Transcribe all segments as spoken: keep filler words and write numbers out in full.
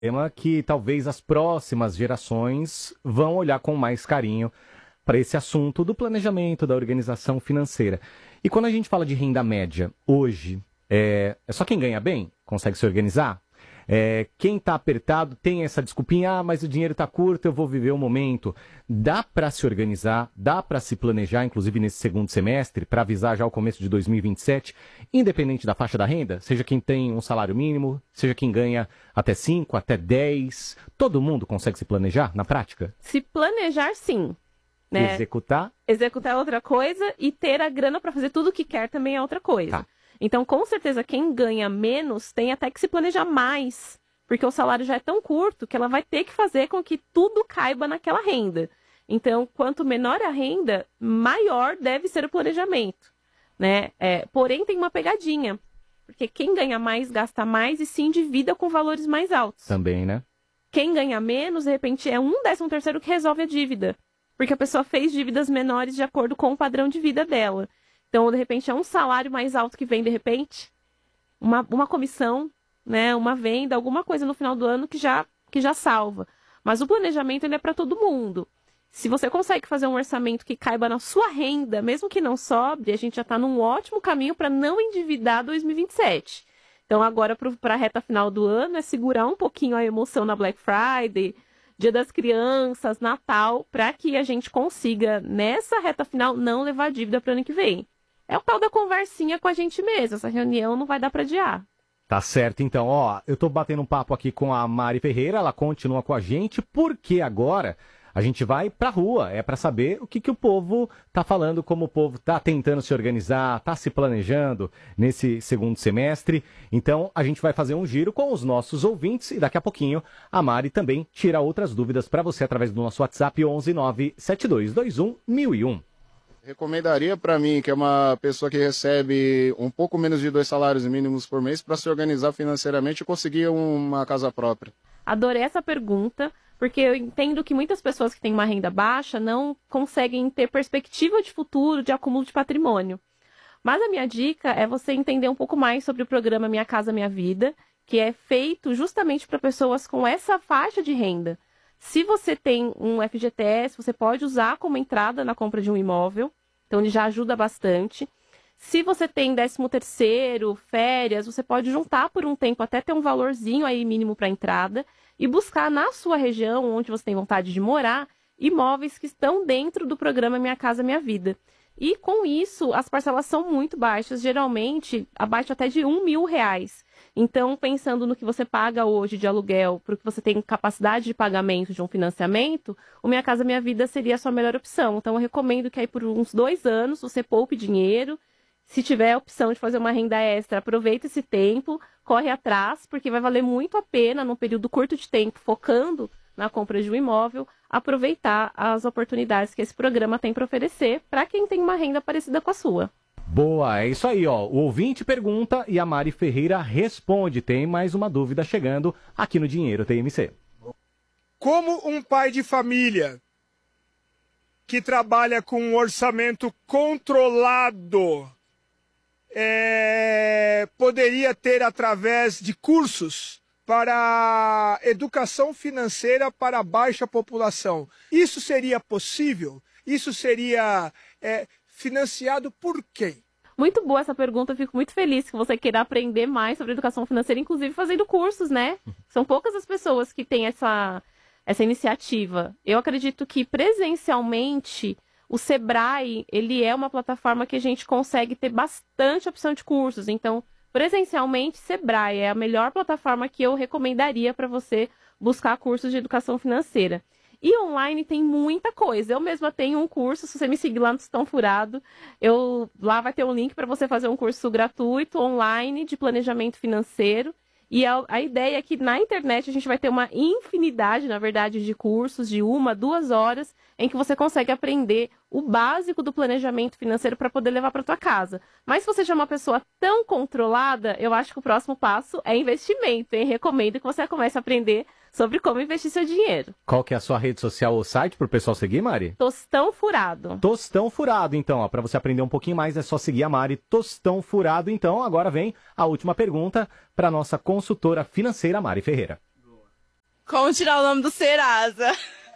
tema que talvez as próximas gerações vão olhar com mais carinho para esse assunto do planejamento, da organização financeira. E quando a gente fala de renda média, hoje, é, é só quem ganha bem consegue se organizar? É, quem está apertado tem essa desculpinha, ah, mas o dinheiro está curto, eu vou viver o momento. Dá para se organizar, dá para se planejar, inclusive nesse segundo semestre, para avisar já o começo de dois mil e vinte e sete, independente da faixa da renda, seja quem tem um salário mínimo, seja quem ganha até cinco, até dez, todo mundo consegue se planejar na prática? Se planejar, sim. Né? Executar? Executar é outra coisa e ter a grana para fazer tudo o que quer também é outra coisa. Tá. Então, com certeza, quem ganha menos tem até que se planejar mais, porque o salário já é tão curto que ela vai ter que fazer com que tudo caiba naquela renda. Então, quanto menor a renda, maior deve ser o planejamento, né? É, porém, tem uma pegadinha, porque quem ganha mais gasta mais e se endivida com valores mais altos. Também, né? Quem ganha menos, de repente, é um décimo terceiro que resolve a dívida, porque a pessoa fez dívidas menores de acordo com o padrão de vida dela. Então, de repente, é um salário mais alto que vem, de repente, uma, uma comissão, né, uma venda, alguma coisa no final do ano que já, que já salva. Mas o planejamento ele é para todo mundo. Se você consegue fazer um orçamento que caiba na sua renda, mesmo que não sobre, a gente já está num ótimo caminho para não endividar dois mil e vinte e sete. Então, agora, para a reta final do ano, é segurar um pouquinho a emoção na Black Friday, Dia das Crianças, Natal, para que a gente consiga, nessa reta final, não levar dívida para o ano que vem. É o tal da conversinha com a gente mesmo. Essa reunião não vai dar para adiar. Tá certo, então. Ó, eu tô batendo um papo aqui com a Mari Ferreira, ela continua com a gente, porque agora a gente vai pra rua. É para saber o que, que o povo tá falando, como o povo tá tentando se organizar, tá se planejando nesse segundo semestre. Então, a gente vai fazer um giro com os nossos ouvintes e daqui a pouquinho a Mari também tira outras dúvidas para você através do nosso WhatsApp onze nove sete dois dois um mil e um. Recomendaria para mim, que é uma pessoa que recebe um pouco menos de dois salários mínimos por mês, para se organizar financeiramente e conseguir uma casa própria? Adorei essa pergunta, porque eu entendo que muitas pessoas que têm uma renda baixa não conseguem ter perspectiva de futuro, de acúmulo de patrimônio. Mas a minha dica é você entender um pouco mais sobre o programa Minha Casa Minha Vida, que é feito justamente para pessoas com essa faixa de renda. Se você tem um F G T S, você pode usar como entrada na compra de um imóvel, então ele já ajuda bastante. Se você tem décimo terceiro, férias, você pode juntar por um tempo até ter um valorzinho aí mínimo para entrada e buscar na sua região, onde você tem vontade de morar, imóveis que estão dentro do programa Minha Casa Minha Vida. E com isso, as parcelas são muito baixas, geralmente abaixo até de um mil reais. Então, pensando no que você paga hoje de aluguel, para o que você tem capacidade de pagamento de um financiamento, o Minha Casa Minha Vida seria a sua melhor opção. Então, eu recomendo que aí por uns dois anos você poupe dinheiro. Se tiver a opção de fazer uma renda extra, aproveita esse tempo, corre atrás, porque vai valer muito a pena, num período curto de tempo, focando na compra de um imóvel, aproveitar as oportunidades que esse programa tem para oferecer para quem tem uma renda parecida com a sua. Boa, é isso aí, ó. O ouvinte pergunta e a Mari Ferreira responde. Tem mais uma dúvida chegando aqui no Dinheiro T M C. Como um pai de família que trabalha com um orçamento controlado é, poderia ter através de cursos para educação financeira para a baixa população? Isso seria possível? Isso seria é, financiado por quem? Muito boa essa pergunta, eu fico muito feliz que você queira aprender mais sobre educação financeira, inclusive fazendo cursos, né? São poucas as pessoas que têm essa, essa iniciativa. Eu acredito que presencialmente o Sebrae, ele é uma plataforma que a gente consegue ter bastante opção de cursos. Então, presencialmente, Sebrae é a melhor plataforma que eu recomendaria para você buscar cursos de educação financeira. E online tem muita coisa. Eu mesma tenho um curso, se você me seguir lá no Tostão Furado, eu, lá vai ter um link para você fazer um curso gratuito online de planejamento financeiro. E a, a ideia é que na internet a gente vai ter uma infinidade, na verdade, de cursos de uma, duas horas, em que você consegue aprender o básico do planejamento financeiro para poder levar para tua casa. Mas se você já é uma pessoa tão controlada, eu acho que o próximo passo é investimento, hein? Recomendo que você comece a aprender sobre como investir seu dinheiro. Qual que é a sua rede social ou site para o pessoal seguir, Mari? Tostão Furado. Tostão Furado, então. Para você aprender um pouquinho mais, é só seguir a Mari. Tostão Furado, então. Agora vem a última pergunta para a nossa consultora financeira, Mari Ferreira. Como tirar o nome do Serasa?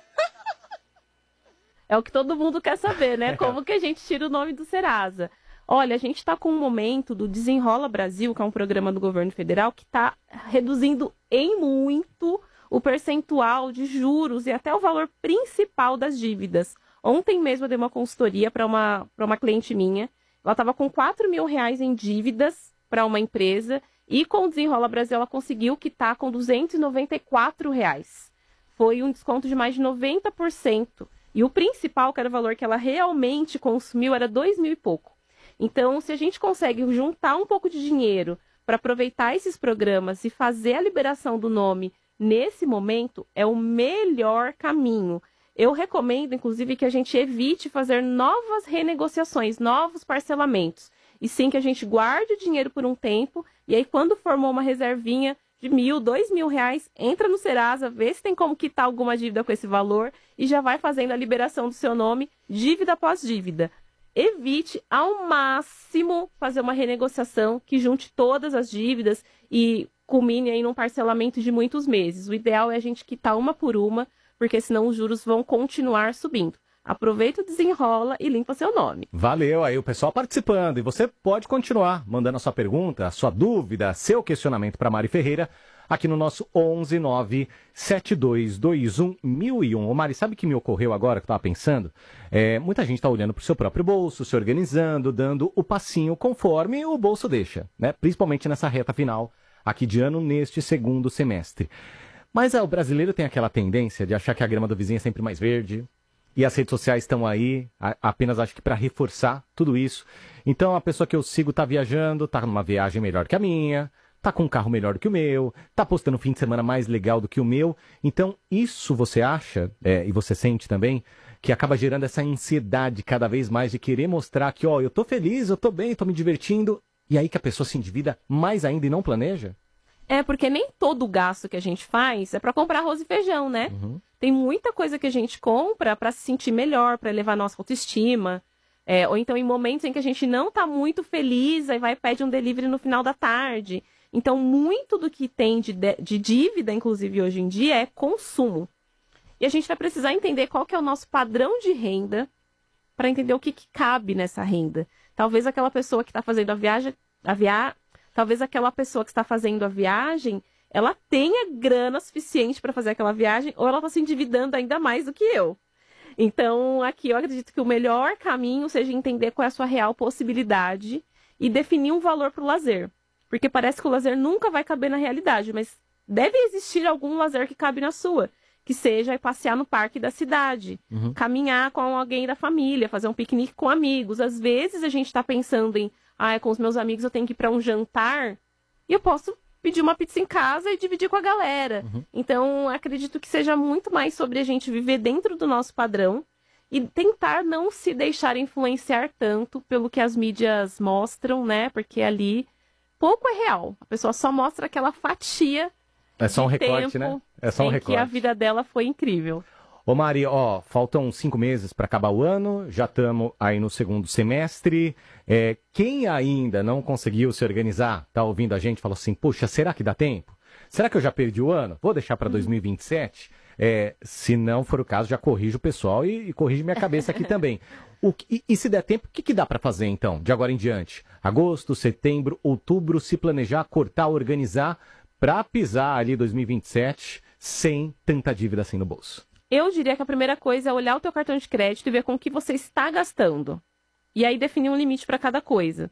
É o que todo mundo quer saber, né? Como que a gente tira o nome do Serasa? Olha, a gente está com um momento do Desenrola Brasil, que é um programa do governo federal, que está reduzindo em muito o percentual de juros e até o valor principal das dívidas. Ontem mesmo eu dei uma consultoria para uma, para uma cliente minha. Ela estava com quatro mil reais em dívidas para uma empresa e com o Desenrola Brasil ela conseguiu quitar com duzentos e noventa e quatro reais. Foi um desconto de mais de noventa por cento. E o principal, que era o valor que ela realmente consumiu, era dois mil e pouco. Então, se a gente consegue juntar um pouco de dinheiro para aproveitar esses programas e fazer a liberação do nome nesse momento, é o melhor caminho. Eu recomendo, inclusive, que a gente evite fazer novas renegociações, novos parcelamentos. E sim que a gente guarde o dinheiro por um tempo, e aí quando formou uma reservinha de mil, dois mil reais, entra no Serasa, vê se tem como quitar alguma dívida com esse valor e já vai fazendo a liberação do seu nome, dívida após dívida. Evite ao máximo fazer uma renegociação que junte todas as dívidas e culmine aí num parcelamento de muitos meses. O ideal é a gente quitar uma por uma, porque senão os juros vão continuar subindo. Aproveita o Desenrola e limpa seu nome. Valeu aí o pessoal participando. E você pode continuar mandando a sua pergunta, a sua dúvida, seu questionamento para Mari Ferreira aqui no nosso onze nove sete dois dois um mil e um. Ô Mari, sabe o que me ocorreu agora que eu estava pensando? É, muita gente está olhando para o seu próprio bolso, se organizando, dando o passinho conforme o bolso deixa, né? Principalmente nessa reta final aqui de ano, neste segundo semestre. Mas é, o brasileiro tem aquela tendência de achar que a grama do vizinho é sempre mais verde. E as redes sociais estão aí, a, apenas acho que para reforçar tudo isso. Então a pessoa que eu sigo está viajando, está numa viagem melhor que a minha, está com um carro melhor do que o meu, está postando um fim de semana mais legal do que o meu. Então isso você acha, é, e você sente também, que acaba gerando essa ansiedade cada vez mais de querer mostrar que, ó, eu tô feliz, eu tô bem, tô me divertindo. E aí que a pessoa se endivida mais ainda e não planeja? É, porque nem todo gasto que a gente faz é para comprar arroz e feijão, né? Uhum. Tem muita coisa que a gente compra para se sentir melhor, para elevar nossa autoestima. É, ou então em momentos em que a gente não tá muito feliz, aí vai e pede um delivery no final da tarde. Então, muito do que tem de, de dívida, inclusive hoje em dia, é consumo. E a gente vai precisar entender qual que é o nosso padrão de renda para entender o que, que cabe nessa renda. Talvez aquela pessoa que está fazendo a viagem, a via... talvez aquela pessoa que está fazendo a viagem, ela tenha grana suficiente para fazer aquela viagem, ou ela está se endividando ainda mais do que eu. Então, aqui eu acredito que o melhor caminho seja entender qual é a sua real possibilidade e definir um valor para o lazer. Porque parece que o lazer nunca vai caber na realidade, mas deve existir algum lazer que cabe na sua. Que seja passear no parque da cidade, uhum. caminhar com alguém da família, fazer um piquenique com amigos. Às vezes a gente está pensando em, ah, com os meus amigos eu tenho que ir para um jantar e eu posso pedir uma pizza em casa e dividir com a galera. Uhum. Então, acredito que seja muito mais sobre a gente viver dentro do nosso padrão e tentar não se deixar influenciar tanto pelo que as mídias mostram, né? Porque ali pouco é real. A pessoa só mostra aquela fatia. É só um recorte, né? É só um recorte. Que a vida dela foi incrível. Ô Mari, ó, faltam cinco meses para acabar o ano, já estamos aí no segundo semestre. É, quem ainda não conseguiu se organizar, tá ouvindo a gente, falou assim, poxa, será que dá tempo? Será que eu já perdi o ano? Vou deixar para dois mil e vinte e sete? É, se não for o caso, já corrijo o pessoal e, e corrige minha cabeça aqui também. O, e, e se der tempo, o que, que dá para fazer então, de agora em diante? Agosto, setembro, outubro, se planejar, cortar, organizar, para pisar ali dois mil e vinte e sete sem tanta dívida assim no bolso. Eu diria que a primeira coisa é olhar o teu cartão de crédito e ver com o que você está gastando. E aí definir um limite para cada coisa.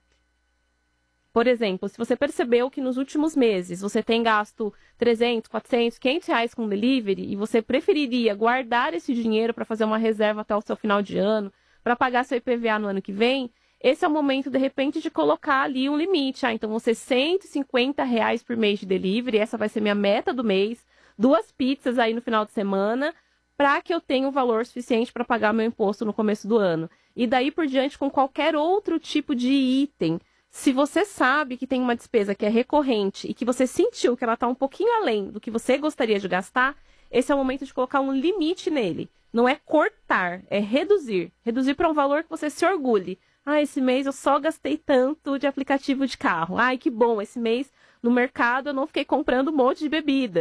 Por exemplo, se você percebeu que nos últimos meses você tem gasto trezentos, quatrocentos, quinhentos reais com delivery e você preferiria guardar esse dinheiro para fazer uma reserva até o seu final de ano, para pagar seu I P V A no ano que vem, esse é o momento, de repente, de colocar ali um limite. Ah, então vão ser cento e cinquenta reais por mês de delivery, essa vai ser minha meta do mês, duas pizzas aí no final de semana, para que eu tenha o valor suficiente para pagar meu imposto no começo do ano. E daí por diante com qualquer outro tipo de item. Se você sabe que tem uma despesa que é recorrente e que você sentiu que ela está um pouquinho além do que você gostaria de gastar, esse é o momento de colocar um limite nele. Não é cortar, é reduzir. Reduzir para um valor que você se orgulhe. Ah, esse mês eu só gastei tanto de aplicativo de carro. Ai, que bom, esse mês no mercado eu não fiquei comprando um monte de bebida.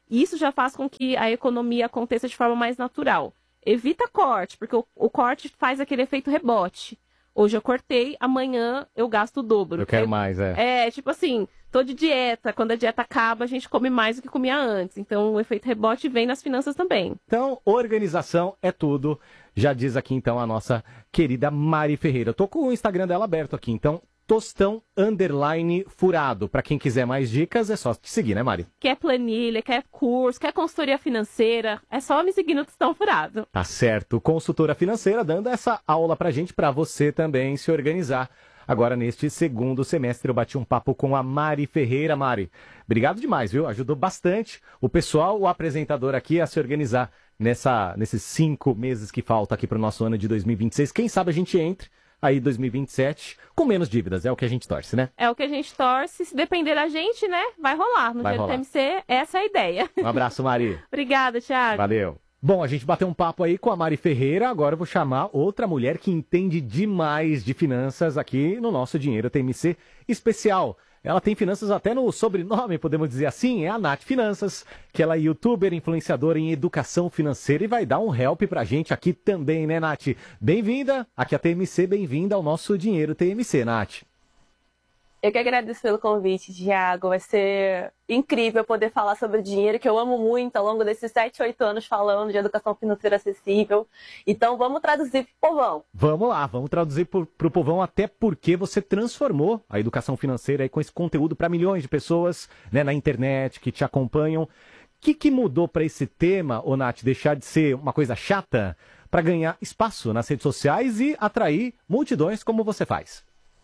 E isso já faz com que a economia aconteça de forma mais natural. Evita corte, porque o, o corte faz aquele efeito rebote. Hoje eu cortei, amanhã eu gasto o dobro. Eu quero mais, é. É, tipo assim, tô de dieta. Quando a dieta acaba, a gente come mais do que comia antes. Então, o efeito rebote vem nas finanças também. Então, organização é tudo. Já diz aqui, então, a nossa querida Mari Ferreira. Eu tô com o Instagram dela aberto aqui, então, Tostão Underline Furado. Para quem quiser mais dicas, é só te seguir, né, Mari? Quer planilha, quer curso, quer consultoria financeira, é só me seguir no Tostão Furado. Tá certo. Consultora financeira dando essa aula pra gente, para você também se organizar. Agora, neste segundo semestre, eu bati um papo com a Mari Ferreira. Mari, obrigado demais, viu? Ajudou bastante o pessoal, o apresentador aqui, a se organizar nessa, nesses cinco meses que falta aqui para o nosso ano de dois mil e vinte e seis. Quem sabe a gente entre aí dois mil e vinte e sete com menos dívidas, é o que a gente torce, né? É o que a gente torce, se depender da gente, né, vai rolar. No Vai dia rolar. do T M C, essa é a ideia. Um abraço, Mari. Obrigada, Thiago. Valeu. Bom, a gente bateu um papo aí com a Mari Ferreira, agora eu vou chamar outra mulher que entende demais de finanças aqui no nosso Dinheiro T M C especial. Ela tem finanças até no sobrenome, podemos dizer assim, é a Nath Finanças, que ela é youtuber, influenciadora em educação financeira e vai dar um help pra gente aqui também, né, Nath? Bem-vinda aqui a T M C, bem-vinda ao nosso Dinheiro T M C, Nath. Eu que agradeço pelo convite, Thiago. Vai ser incrível poder falar sobre dinheiro, que eu amo muito ao longo desses sete, oito anos falando de educação financeira acessível. Então vamos traduzir pro povão. Vamos lá, vamos traduzir pro, pro povão, até porque você transformou a educação financeira aí com esse conteúdo para milhões de pessoas, né, na internet, que te acompanham. O que, que mudou para esse tema, ô Nath, deixar de ser uma coisa chata para ganhar espaço nas redes sociais e atrair multidões como você faz?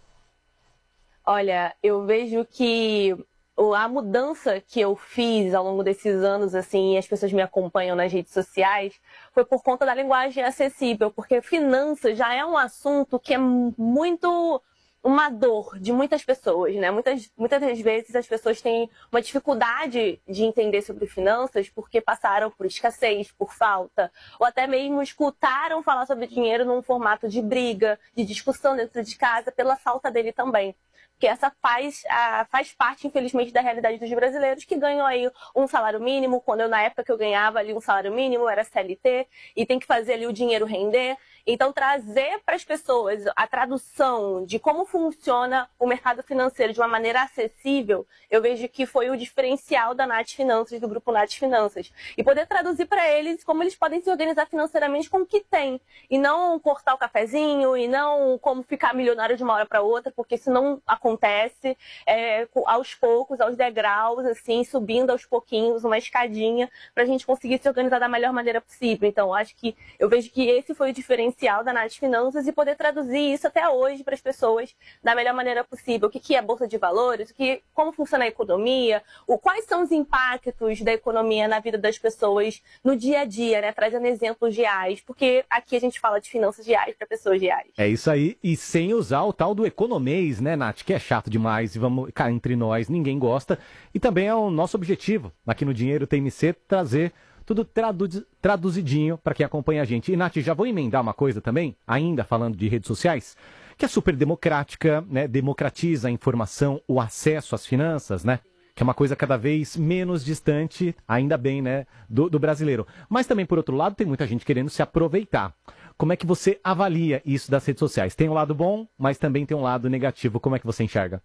Olha, eu vejo que a mudança que eu fiz ao longo desses anos, assim, e as pessoas me acompanham nas redes sociais, foi por conta da linguagem acessível, porque finanças já é um assunto que é muito uma dor de muitas pessoas, né? Muitas, muitas das vezes as pessoas têm uma dificuldade de entender sobre finanças porque passaram por escassez, por falta, ou até mesmo escutaram falar sobre dinheiro num formato de briga, de discussão dentro de casa, pela falta dele também. Porque essa faz, a, faz parte, infelizmente, da realidade dos brasileiros que ganham aí um salário mínimo, quando eu, na época que eu ganhava ali um salário mínimo, era C L T, e tem que fazer ali o dinheiro render. Então, trazer para as pessoas a tradução de como funciona o mercado financeiro de uma maneira acessível, eu vejo que foi o diferencial da Nath Finanças, do grupo Nath Finanças. E poder traduzir para eles como eles podem se organizar financeiramente com o que tem. E não cortar o cafezinho, e não como ficar milionário de uma hora para outra, porque isso não acontece, é, aos poucos, aos degraus, assim, subindo aos pouquinhos, uma escadinha, para a gente conseguir se organizar da melhor maneira possível. Então, acho que eu vejo que esse foi o diferencial da Nath Finanças e poder traduzir isso até hoje para as pessoas da melhor maneira possível. O que, que é a Bolsa de Valores, o que, como funciona a economia, o, quais são os impactos da economia na vida das pessoas no dia a dia, né? Trazendo exemplos reais, porque aqui a gente fala de finanças reais para pessoas reais. É isso aí, e sem usar o tal do economês, né, Nath? Que é chato demais e vamos cá entre nós, ninguém gosta. E também é o nosso objetivo aqui no Dinheiro T M C trazer tudo tradu traduzidinho para quem acompanha a gente. E, Nath, já vou emendar uma coisa também, ainda falando de redes sociais, que é super democrática, né? Democratiza a informação, o acesso às finanças, né? Que é uma coisa cada vez menos distante, ainda bem, né, do, do brasileiro. Mas também, por outro lado, tem muita gente querendo se aproveitar. Como é que você avalia isso das redes sociais? Tem um lado bom, mas também tem um lado negativo. Como é que você enxerga?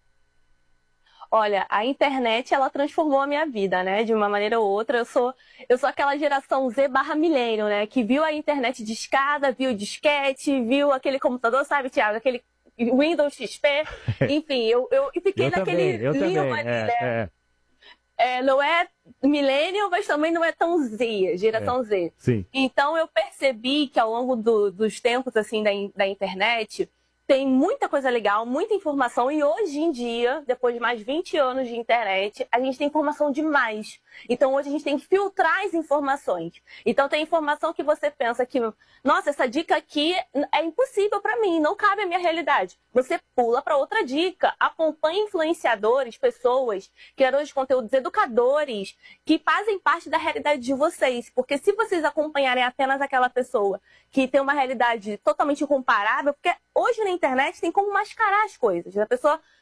Olha, a internet, ela transformou a minha vida, né? De uma maneira ou outra. Eu sou, eu sou aquela geração Z barra milênio, né? Que viu a internet de escada, viu o disquete, viu aquele computador, sabe, Thiago? Aquele Windows X P. Enfim, eu, eu fiquei eu naquele também, eu limbo também. ali, É, né? é. É, não é millennial, mas também não é tão Z, geração É, Z. sim. Então eu percebi que ao longo do, dos tempos assim da, da internet tem muita coisa legal, muita informação, e hoje em dia, depois de mais de vinte anos de internet, a gente tem informação demais. Então hoje a gente tem que filtrar as informações. Então tem informação que você pensa que, nossa, essa dica aqui é impossível para mim, não cabe à minha realidade. Você pula para outra dica, acompanha influenciadores, pessoas, criadores de conteúdos, educadores, que fazem parte da realidade de vocês. Porque se vocês acompanharem apenas aquela pessoa que tem uma realidade totalmente incomparável, porque hoje na internet tem como mascarar as coisas. A pessoa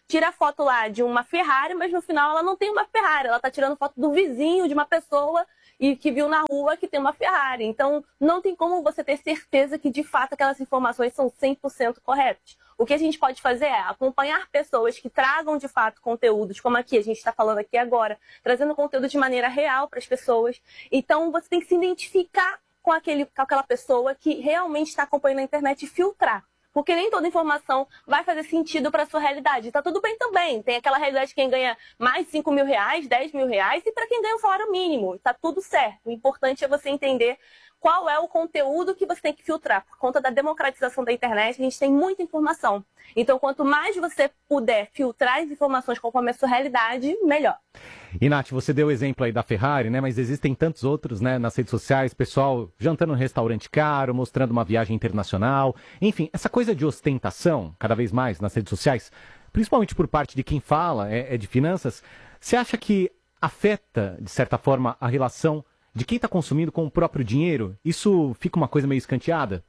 tira foto lá de uma Ferrari, mas no final ela não tem uma Ferrari, ela tá tirando foto do vizinho, de uma pessoa e que viu na rua que tem uma Ferrari. Então, não tem como você ter certeza que, de fato, aquelas informações são cem por cento corretas. O que a gente pode fazer é acompanhar pessoas que tragam, de fato, conteúdos, como aqui, a gente está falando aqui agora, trazendo conteúdo de maneira real para as pessoas. Então, você tem que se identificar com, aquele, com aquela pessoa que realmente está acompanhando a internet e filtrar. Porque nem toda informação vai fazer sentido para a sua realidade. Tá tudo bem também. Tem aquela realidade de quem ganha mais de cinco mil reais, dez mil reais, e para quem ganha um salário mínimo. Tá tudo certo. O importante é você entender qual é o conteúdo que você tem que filtrar. Por conta da democratização da internet, a gente tem muita informação. Então, quanto mais você puder filtrar as informações conforme a sua realidade, melhor. E, Nath, você deu o exemplo aí da Ferrari, né? Mas existem tantos outros, né? Nas redes sociais, pessoal jantando num restaurante caro, mostrando uma viagem internacional. Enfim, essa coisa de ostentação, cada vez mais nas redes sociais, principalmente por parte de quem fala é, é de finanças, você acha que afeta, de certa forma, a relação de quem está consumindo com o próprio dinheiro? Isso fica uma coisa meio escanteada?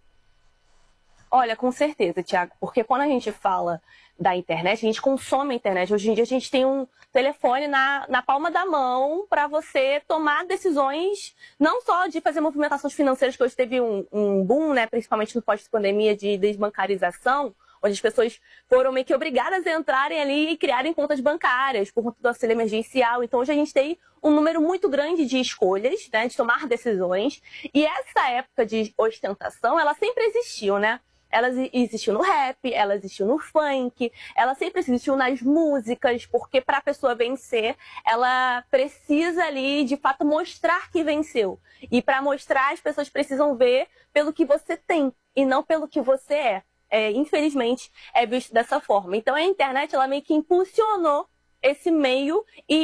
Olha, com certeza, Thiago, porque quando a gente fala da internet, a gente consome a internet. Hoje em dia a gente tem um telefone na, na palma da mão para você tomar decisões, não só de fazer movimentações financeiras, que hoje teve um, um boom, né, principalmente no pós-pandemia, de desbancarização, onde as pessoas foram meio que obrigadas a entrarem ali e criarem contas bancárias por conta do auxílio emergencial. Então hoje a gente tem um número muito grande de escolhas, né, de tomar decisões. E essa época de ostentação, ela sempre existiu, né? Ela existiu no rap, ela existiu no funk, ela sempre existiu nas músicas, porque para a pessoa vencer, ela precisa ali, de fato, mostrar que venceu. E para mostrar, as pessoas precisam ver pelo que você tem e não pelo que você é. É, infelizmente, é visto dessa forma. Então, a internet, ela meio que impulsionou esse meio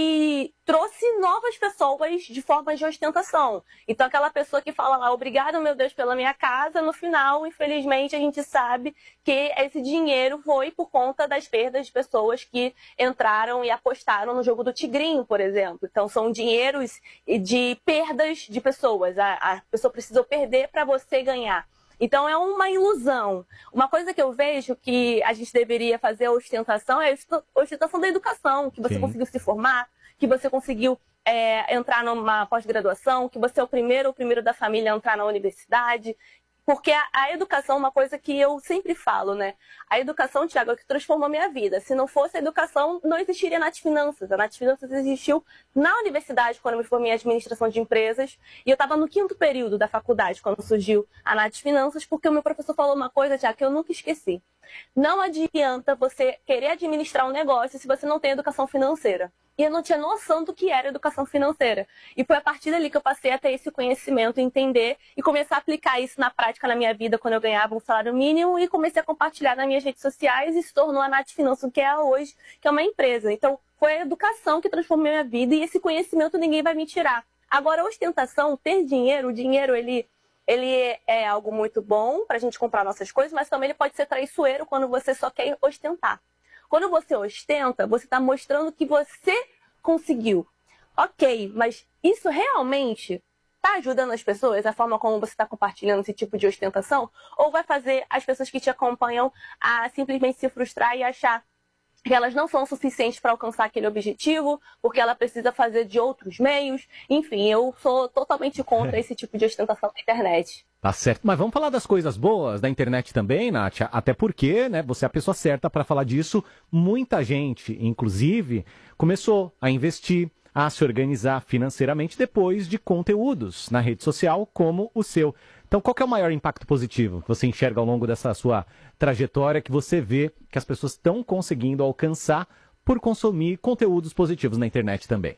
e trouxe novas pessoas de formas de ostentação. Então, aquela pessoa que fala lá, obrigado, meu Deus, pela minha casa, no final, infelizmente, a gente sabe que esse dinheiro foi por conta das perdas de pessoas que entraram e apostaram no jogo do tigrinho, por exemplo. Então, são dinheiros de perdas de pessoas. A, a pessoa precisou perder para você ganhar. Então, é uma ilusão. Uma coisa que eu vejo que a gente deveria fazer a ostentação é a ostentação da educação, que você Sim. conseguiu se formar, que você conseguiu é, entrar numa pós-graduação, que você é o primeiro, o primeiro da família a entrar na universidade. Porque a, a educação é uma coisa que eu sempre falo, né? A educação, Thiago, é o que transformou a minha vida. Se não fosse a educação, não existiria a Nath Finanças. A Nath Finanças existiu na universidade, quando eu me formei em administração de empresas. E eu estava no quinto período da faculdade, quando surgiu a Nath Finanças, porque o meu professor falou uma coisa, Thiago, que eu nunca esqueci. Não adianta você querer administrar um negócio se você não tem educação financeira. E eu não tinha noção do que era educação financeira. E foi a partir dali que eu passei a ter esse conhecimento, entender e começar a aplicar isso na prática na minha vida quando eu ganhava um salário mínimo e comecei a compartilhar nas minhas redes sociais e se tornou a Nath Finanças, que é hoje, que é uma empresa. Então, foi a educação que transformou a minha vida e esse conhecimento ninguém vai me tirar. Agora, a ostentação, ter dinheiro, o dinheiro, ele... Ele é algo muito bom para a gente comprar nossas coisas, mas também ele pode ser traiçoeiro quando você só quer ostentar. Quando você ostenta, você está mostrando que você conseguiu. Ok, mas isso realmente está ajudando as pessoas, a forma como você está compartilhando esse tipo de ostentação? Ou vai fazer as pessoas que te acompanham a simplesmente se frustrar e achar que elas não são suficientes para alcançar aquele objetivo, porque ela precisa fazer de outros meios. Enfim, eu sou totalmente contra esse tipo de ostentação na internet. Tá certo. Mas vamos falar das coisas boas da internet também, Nath? Até porque, né, você é a pessoa certa para falar disso. Muita gente, inclusive, começou a investir, a se organizar financeiramente depois de conteúdos na rede social como o seu. Então, qual que é o maior impacto positivo que você enxerga ao longo dessa sua trajetória, que você vê que as pessoas estão conseguindo alcançar por consumir conteúdos positivos na internet também?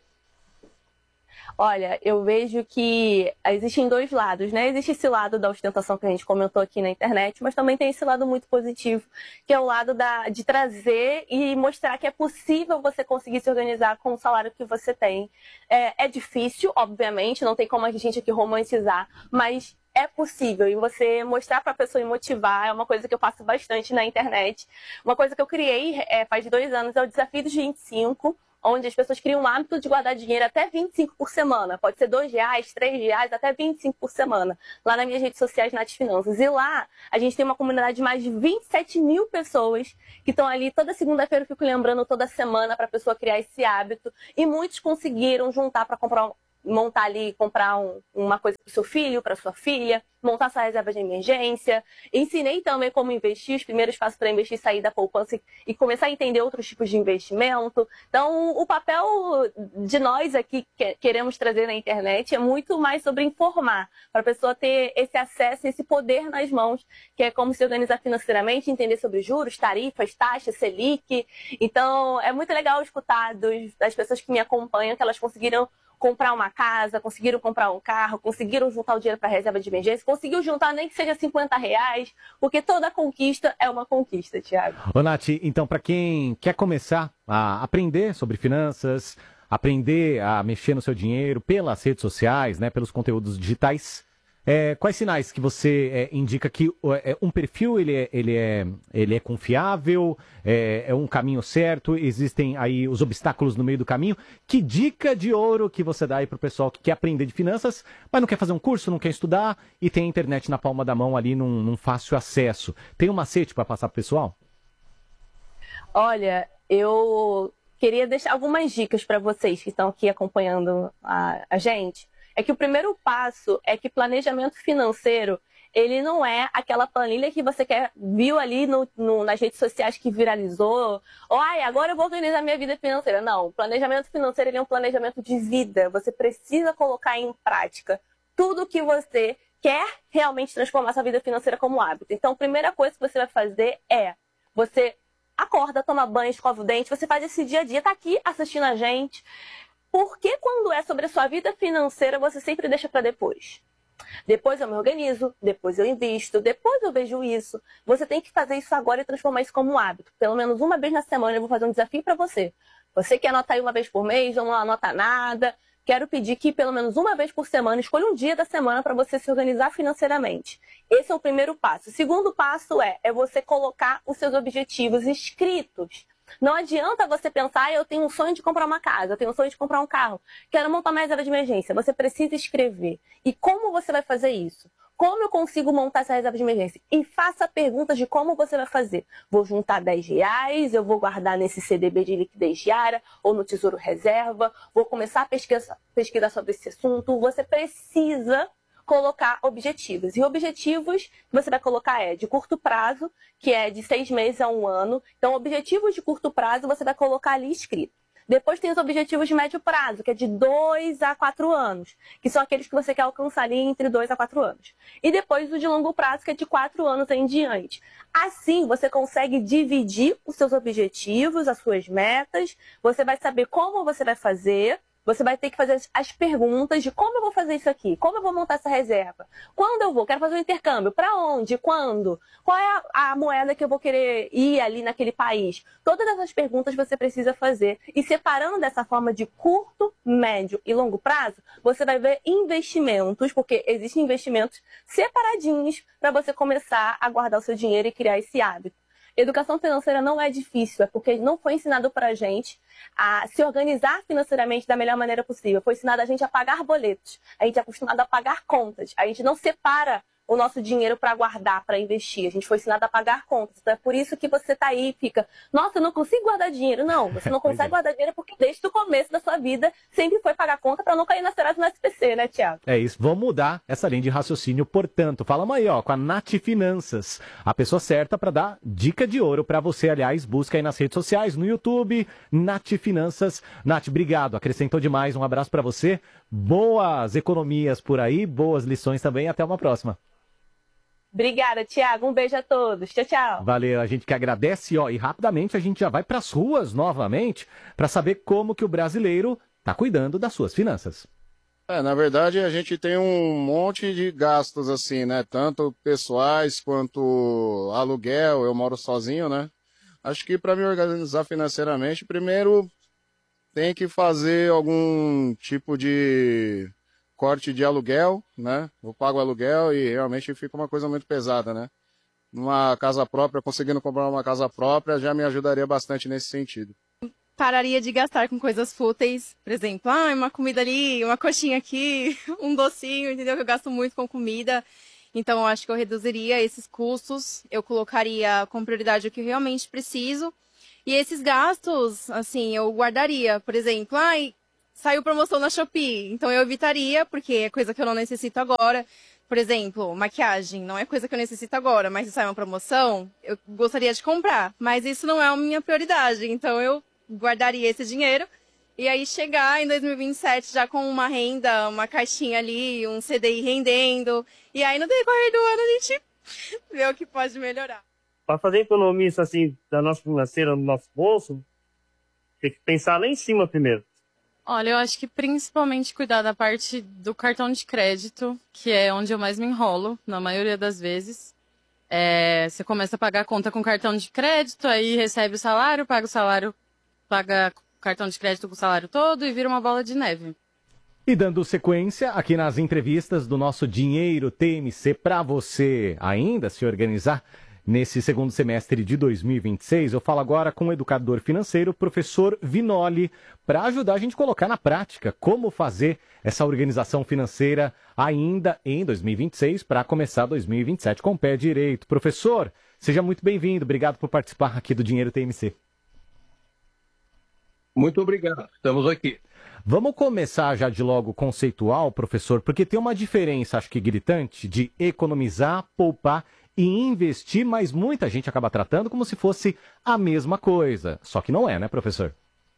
Olha, eu vejo que existem dois lados, né? Existe esse lado da ostentação que a gente comentou aqui na internet, mas também tem esse lado muito positivo, que é o lado da, de trazer e mostrar que é possível você conseguir se organizar com o salário que você tem. É, é difícil, obviamente, não tem como a gente aqui romantizar, mas é possível. E você mostrar para a pessoa e motivar é uma coisa que eu faço bastante na internet. Uma coisa que eu criei é, faz dois anos é o Desafio dos vinte e cinco, onde as pessoas criam um hábito de guardar dinheiro até vinte e cinco por semana. Pode ser dois reais, três reais, até vinte e cinco por semana. Lá nas minhas redes sociais, Nath Finanças. E lá, a gente tem uma comunidade de mais de vinte e sete mil pessoas que estão ali. Toda segunda-feira eu fico lembrando, toda semana, para a pessoa criar esse hábito. E muitos conseguiram juntar para comprar um montar ali, comprar um, uma coisa para o seu filho, para sua filha, montar sua reserva de emergência. Ensinei também como investir, os primeiros passos para investir, sair da poupança e, e começar a entender outros tipos de investimento. Então, o papel de nós aqui que queremos trazer na internet é muito mais sobre informar, para a pessoa ter esse acesso, esse poder nas mãos, que é como se organizar financeiramente, entender sobre juros, tarifas, taxas, Selic. Então, é muito legal escutar dos, das pessoas que me acompanham, que elas conseguiram comprar uma casa, conseguiram comprar um carro, conseguiram juntar o dinheiro para a reserva de emergência, conseguiu juntar nem que seja cinquenta reais, porque toda conquista é uma conquista, Thiago. Ô, Nath, então, para quem quer começar a aprender sobre finanças, aprender a mexer no seu dinheiro pelas redes sociais, né, pelos conteúdos digitais, é, quais sinais que você é, indica que é, um perfil ele é, ele é, ele é confiável, é, é um caminho certo, existem aí os obstáculos no meio do caminho? Que dica de ouro que você dá aí para o pessoal que quer aprender de finanças, mas não quer fazer um curso, não quer estudar e tem a internet na palma da mão ali num, num fácil acesso? Tem um macete para passar para o pessoal? Olha, eu queria deixar algumas dicas para vocês que estão aqui acompanhando a, a gente. É que o primeiro passo é que planejamento financeiro, ele não é aquela planilha que você quer, viu ali no, no, nas redes sociais que viralizou, ou ai, agora eu vou organizar minha vida financeira. Não, o planejamento financeiro ele é um planejamento de vida. Você precisa colocar em prática tudo que você quer realmente transformar sua vida financeira como hábito. Então, a primeira coisa que você vai fazer é, você acorda, toma banho, escova o dente, você faz esse dia a dia, tá aqui assistindo a gente. Porque quando é sobre a sua vida financeira, você sempre deixa para depois? Depois eu me organizo, depois eu invisto, depois eu vejo isso. Você tem que fazer isso agora e transformar isso como um hábito. Pelo menos uma vez na semana eu vou fazer um desafio para você. Você que anota aí uma vez por mês, ou não anota nada, quero pedir que pelo menos uma vez por semana, escolha um dia da semana para você se organizar financeiramente. Esse é o primeiro passo. O segundo passo é, é você colocar os seus objetivos escritos. Não adianta você pensar, ah, eu tenho um sonho de comprar uma casa, eu tenho um sonho de comprar um carro, quero montar uma reserva de emergência. Você precisa escrever. E como você vai fazer isso? Como eu consigo montar essa reserva de emergência? E faça perguntas de como você vai fazer. Vou juntar dez reais, eu vou guardar nesse C D B de liquidez diária ou no Tesouro Reserva, vou começar a pesquisar, pesquisar sobre esse assunto. Você precisa colocar objetivos. E objetivos que você vai colocar é de curto prazo, que é de seis meses a um ano. Então, objetivos de curto prazo você vai colocar ali escrito. Depois tem os objetivos de médio prazo, que é de dois a quatro anos, que são aqueles que você quer alcançar ali entre dois a quatro anos. E depois o de longo prazo, que é de quatro anos em diante. Assim, você consegue dividir os seus objetivos, as suas metas, você vai saber como você vai fazer. Você vai ter que fazer as perguntas de como eu vou fazer isso aqui, como eu vou montar essa reserva, quando eu vou, quero fazer um intercâmbio, para onde, quando, qual é a, a moeda que eu vou querer ir ali naquele país. Todas essas perguntas você precisa fazer e separando dessa forma de curto, médio e longo prazo, você vai ver investimentos, porque existem investimentos separadinhos para você começar a guardar o seu dinheiro e criar esse hábito. Educação financeira não é difícil, é porque não foi ensinado pra gente a se organizar financeiramente da melhor maneira possível. Foi ensinado a gente a pagar boletos, a gente é acostumado a pagar contas, a gente não separa o nosso dinheiro para guardar, para investir. A gente foi ensinado a pagar contas. Então é por isso que você tá aí e fica, nossa, eu não consigo guardar dinheiro. Não, você não consegue é. guardar dinheiro porque desde o começo da sua vida sempre foi pagar conta para não cair na Serasa no S P C, né, Thiago? É isso, vamos mudar essa linha de raciocínio, portanto. Falamos aí, ó, com a Nath Finanças, a pessoa certa para dar dica de ouro para você. Aliás, busca aí nas redes sociais, no YouTube, Nath Finanças. Nath, obrigado, acrescentou demais. Um abraço para você. Boas economias por aí, boas lições também. Até uma próxima. Obrigada, Thiago. Um beijo a todos. Tchau, tchau. Valeu, a gente que agradece, ó, e rapidamente a gente já vai para as ruas novamente para saber como que o brasileiro está cuidando das suas finanças. É, na verdade, a gente tem um monte de gastos, assim, né? Tanto pessoais quanto aluguel. Eu moro sozinho, né? Acho que para me organizar financeiramente, primeiro tem que fazer algum tipo de corte de aluguel, né? Eu pago aluguel e realmente fica uma coisa muito pesada, né? Numa casa própria, conseguindo comprar uma casa própria, já me ajudaria bastante nesse sentido. pararia de gastar com coisas fúteis, por exemplo, ah, uma comida ali, uma coxinha aqui, um docinho, entendeu? Que eu gasto muito com comida. Então, eu acho que eu reduziria esses custos, eu colocaria com prioridade o que eu realmente preciso. E esses gastos, assim, eu guardaria. Por exemplo, ai, saiu promoção na Shopee, então eu evitaria, porque é coisa que eu não necessito agora. Por exemplo, maquiagem, não é coisa que eu necessito agora, mas se sai uma promoção, eu gostaria de comprar. Mas isso não é a minha prioridade, então eu guardaria esse dinheiro. E aí chegar em dois mil e vinte e sete já com uma renda, uma caixinha ali, um C D I rendendo. E aí no decorrer do ano a gente vê o que pode melhorar. Para fazer economia assim, da nossa financeira, do nosso bolso, tem que pensar lá em cima primeiro. Olha, eu acho que principalmente cuidar da parte do cartão de crédito, que é onde eu mais me enrolo, na maioria das vezes. É, você começa a pagar a conta com cartão de crédito, aí recebe o salário, paga o salário, paga cartão de crédito com o salário todo e vira uma bola de neve. E dando sequência aqui nas entrevistas do nosso Dinheiro T M C para você ainda se organizar nesse segundo semestre de dois mil e vinte e seis, eu falo agora com o educador financeiro, professor Vinoli, para ajudar a gente a colocar na prática como fazer essa organização financeira ainda em dois mil e vinte e seis para começar dois mil e vinte e sete com o pé direito. Professor, seja muito bem-vindo, obrigado por participar aqui do Dinheiro T M C. Muito obrigado, estamos aqui. Vamos começar já de logo conceitual, professor, porque tem uma diferença, acho que gritante, de economizar, poupar e investir, mas muita gente acaba tratando como se fosse a mesma coisa. Só que não é, né, professor?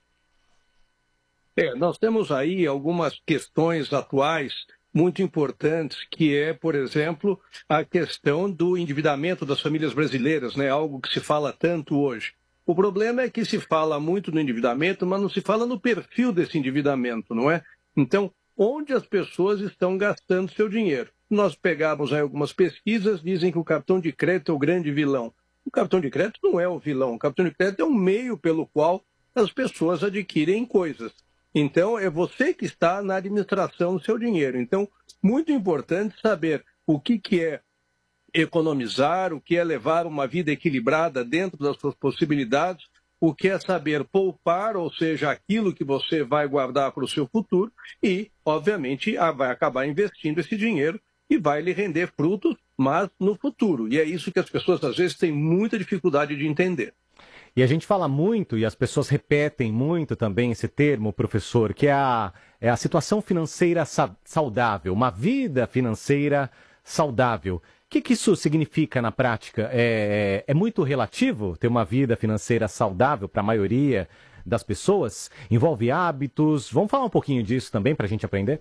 É, nós temos aí algumas questões atuais muito importantes, que é, por exemplo, a questão do endividamento das famílias brasileiras, né? Algo que se fala tanto hoje. O problema é que se fala muito no endividamento, mas não se fala no perfil desse endividamento, não é? Então, onde as pessoas estão gastando seu dinheiro? Nós pegamos aí algumas pesquisas, dizem que o cartão de crédito é o grande vilão. O cartão de crédito não é o vilão, o cartão de crédito é um meio pelo qual as pessoas adquirem coisas. Então, é você que está na administração do seu dinheiro. Então, muito importante saber o que, que é economizar, o que é levar uma vida equilibrada dentro das suas possibilidades, o que é saber poupar, ou seja, aquilo que você vai guardar para o seu futuro e, obviamente, vai acabar investindo esse dinheiro e vai lhe render frutos, mas no futuro. E é isso que as pessoas, às vezes, têm muita dificuldade de entender. E a gente fala muito, e as pessoas repetem muito também esse termo, professor, que é a, é a situação financeira sa- saudável, uma vida financeira saudável. O que, que isso significa na prática? É, é muito relativo ter uma vida financeira saudável para a maioria das pessoas? Envolve hábitos? Vamos falar um pouquinho disso também para a gente aprender?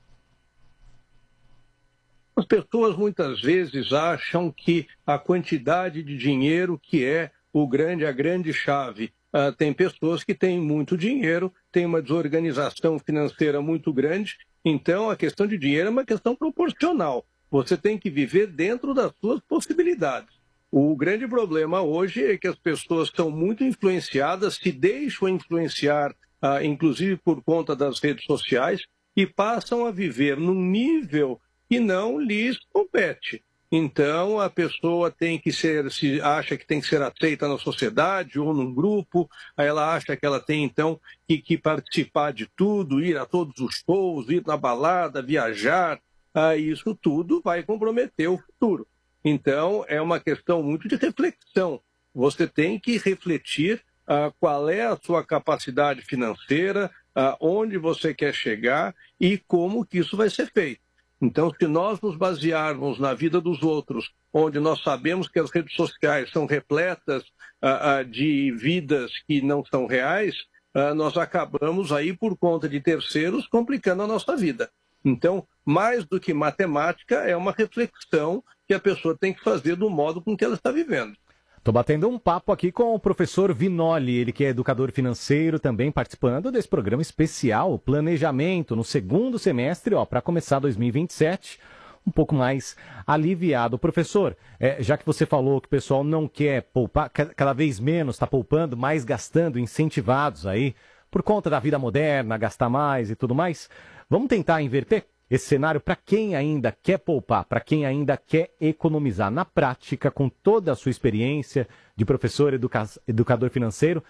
As pessoas muitas vezes acham que a quantidade de dinheiro que é o grande, a grande chave. Uh, tem pessoas que têm muito dinheiro, têm uma desorganização financeira muito grande, então a questão de dinheiro é uma questão proporcional. Você tem que viver dentro das suas possibilidades. O grande problema hoje é que as pessoas são muito influenciadas, se deixam influenciar, uh, inclusive por conta das redes sociais, e passam a viver num nível que não lhes compete. Então, a pessoa tem que ser, se acha que tem que ser aceita na sociedade ou num grupo, aí ela acha que ela tem, então, que, que participar de tudo, ir a todos os shows, ir na balada, viajar, ah, isso tudo vai comprometer o futuro. Então, é uma questão muito de reflexão. Você tem que refletir ah, qual é a sua capacidade financeira, ah, onde você quer chegar e como que isso vai ser feito. Então, se nós nos basearmos na vida dos outros, onde nós sabemos que as redes sociais são repletas uh, uh, de vidas que não são reais, uh, nós acabamos aí, por conta de terceiros, complicando a nossa vida. Então, mais do que matemática, é uma reflexão que a pessoa tem que fazer do modo com que ela está vivendo. Estou batendo um papo aqui com o professor Vinoli, ele que é educador financeiro, também participando desse programa especial, Planejamento, no segundo semestre, ó, para começar dois mil e vinte e sete, um pouco mais aliviado. Professor, é, já que você falou que o pessoal não quer poupar, cada vez menos está poupando, mais gastando, incentivados aí, por conta da vida moderna, gastar mais e tudo mais, vamos tentar inverter esse cenário para quem ainda quer poupar, para quem ainda quer economizar na prática, com toda a sua experiência de professor, educa- educador financeiro.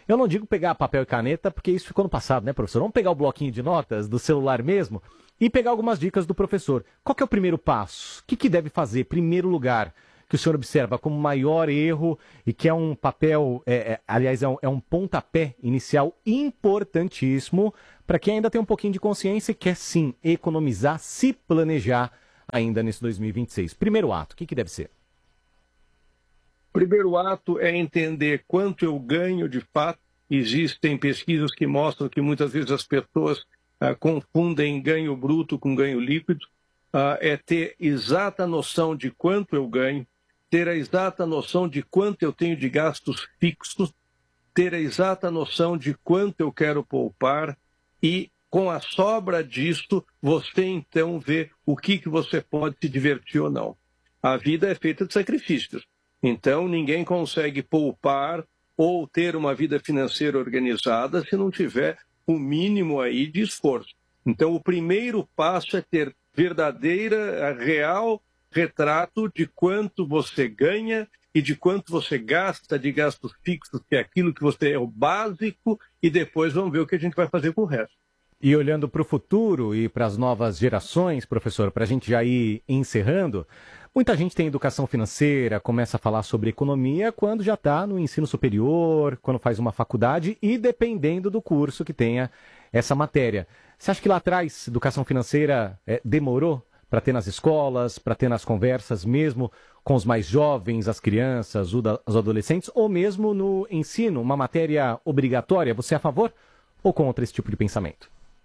Eu não digo pegar papel e caneta, porque isso ficou no passado, né, professor? Vamos pegar o bloquinho de notas do celular mesmo e pegar algumas dicas do professor. Qual que é o primeiro passo? O que, que deve fazer? Primeiro lugar, que o senhor observa como maior erro e que é um papel, é, é, aliás, é um, é um pontapé inicial importantíssimo para quem ainda tem um pouquinho de consciência e quer sim economizar, se planejar ainda nesse dois mil e vinte e seis. Primeiro ato, o que, que deve ser? O primeiro ato é entender quanto eu ganho de fato. Existem pesquisas que mostram que muitas vezes as pessoas ah, confundem ganho bruto com ganho líquido. Ah, é ter exata noção de quanto eu ganho, ter a exata noção de quanto eu tenho de gastos fixos, ter a exata noção de quanto eu quero poupar e, com a sobra disto, você então vê o que, que você pode se divertir ou não. A vida é feita de sacrifícios. Então, ninguém consegue poupar ou ter uma vida financeira organizada se não tiver o mínimo aí de esforço. Então, o primeiro passo é ter verdadeira, real retrato de quanto você ganha e de quanto você gasta de gastos fixos, que é aquilo que você é o básico, e depois vamos ver o que a gente vai fazer com o resto. E olhando para o futuro e para as novas gerações, professor, para a gente já ir encerrando, muita gente tem educação financeira, começa a falar sobre economia quando já está no ensino superior, quando faz uma faculdade e dependendo do curso que tenha essa matéria. Você acha que lá atrás, educação financeira é, demorou para ter nas escolas, para ter nas conversas mesmo com os mais jovens, as crianças, os adolescentes, ou mesmo no ensino, uma matéria obrigatória? Você é a favor ou contra esse tipo de pensamento?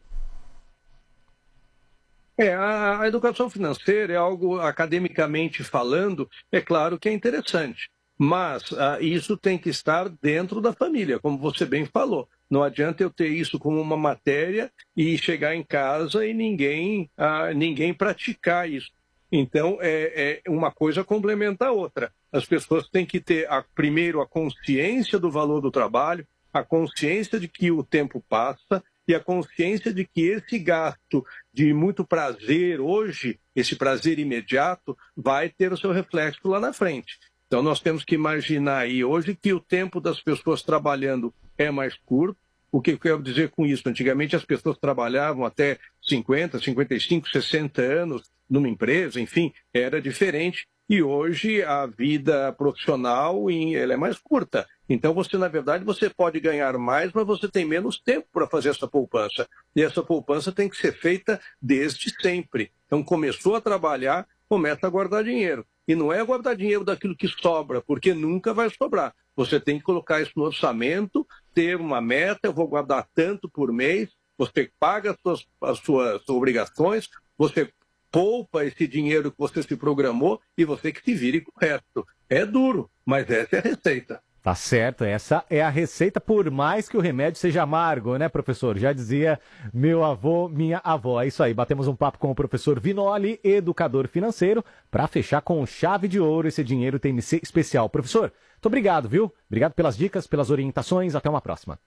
É, a, a educação financeira é algo, academicamente falando, é claro que é interessante, mas ah, isso tem que estar dentro da família, como você bem falou. Não adianta eu ter isso como uma matéria e chegar em casa e ninguém, ah, ninguém praticar isso. Então, é, é uma coisa complementa a outra. As pessoas têm que ter, a, primeiro, a consciência do valor do trabalho, a consciência de que o tempo passa, e a consciência de que esse gasto de muito prazer hoje, esse prazer imediato, vai ter o seu reflexo lá na frente. Então nós temos que imaginar aí hoje que o tempo das pessoas trabalhando é mais curto. O que eu quero dizer com isso? Antigamente as pessoas trabalhavam até cinquenta, cinquenta e cinco, sessenta anos numa empresa, enfim, era diferente. E hoje a vida profissional ela é mais curta. Então, você, na verdade, você pode ganhar mais, mas você tem menos tempo para fazer essa poupança. E essa poupança tem que ser feita desde sempre. Então, começou a trabalhar, começa a guardar dinheiro. E não é guardar dinheiro daquilo que sobra, porque nunca vai sobrar. Você tem que colocar isso no orçamento, ter uma meta, eu vou guardar tanto por mês, você paga as suas, as suas obrigações, você poupa esse dinheiro que você se programou e você que se vire com o resto. É duro, mas essa é a receita. Tá certo, essa é a receita, por mais que o remédio seja amargo, né, professor? Já dizia meu avô, minha avó. É isso aí, batemos um papo com o professor Vinoli, educador financeiro, para fechar com chave de ouro esse dinheiro T M C especial. Professor, muito obrigado, viu? Obrigado pelas dicas, pelas orientações, até uma próxima.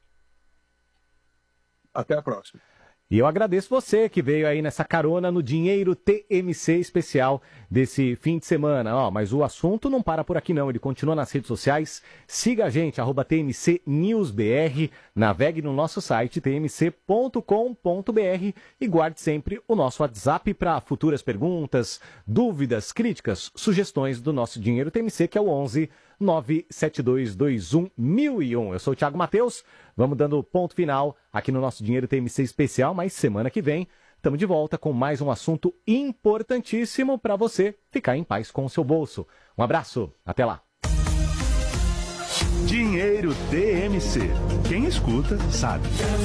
Até a próxima. E eu agradeço você que veio aí nessa carona no Dinheiro T M C especial desse fim de semana. Ó, mas o assunto não para por aqui não, ele continua nas redes sociais. Siga a gente, arroba T M C News B R, navegue no nosso site t m c ponto com ponto b r e guarde sempre o nosso WhatsApp para futuras perguntas, dúvidas, críticas, sugestões do nosso Dinheiro T M C, que é o onze nove sete dois dois um mil e um. Eu sou o Thiago Matheus, vamos dando ponto final aqui no nosso Dinheiro T M C especial, mas semana que vem estamos de volta com mais um assunto importantíssimo para você ficar em paz com o seu bolso. Um abraço, até lá. Dinheiro T M C. Quem escuta sabe.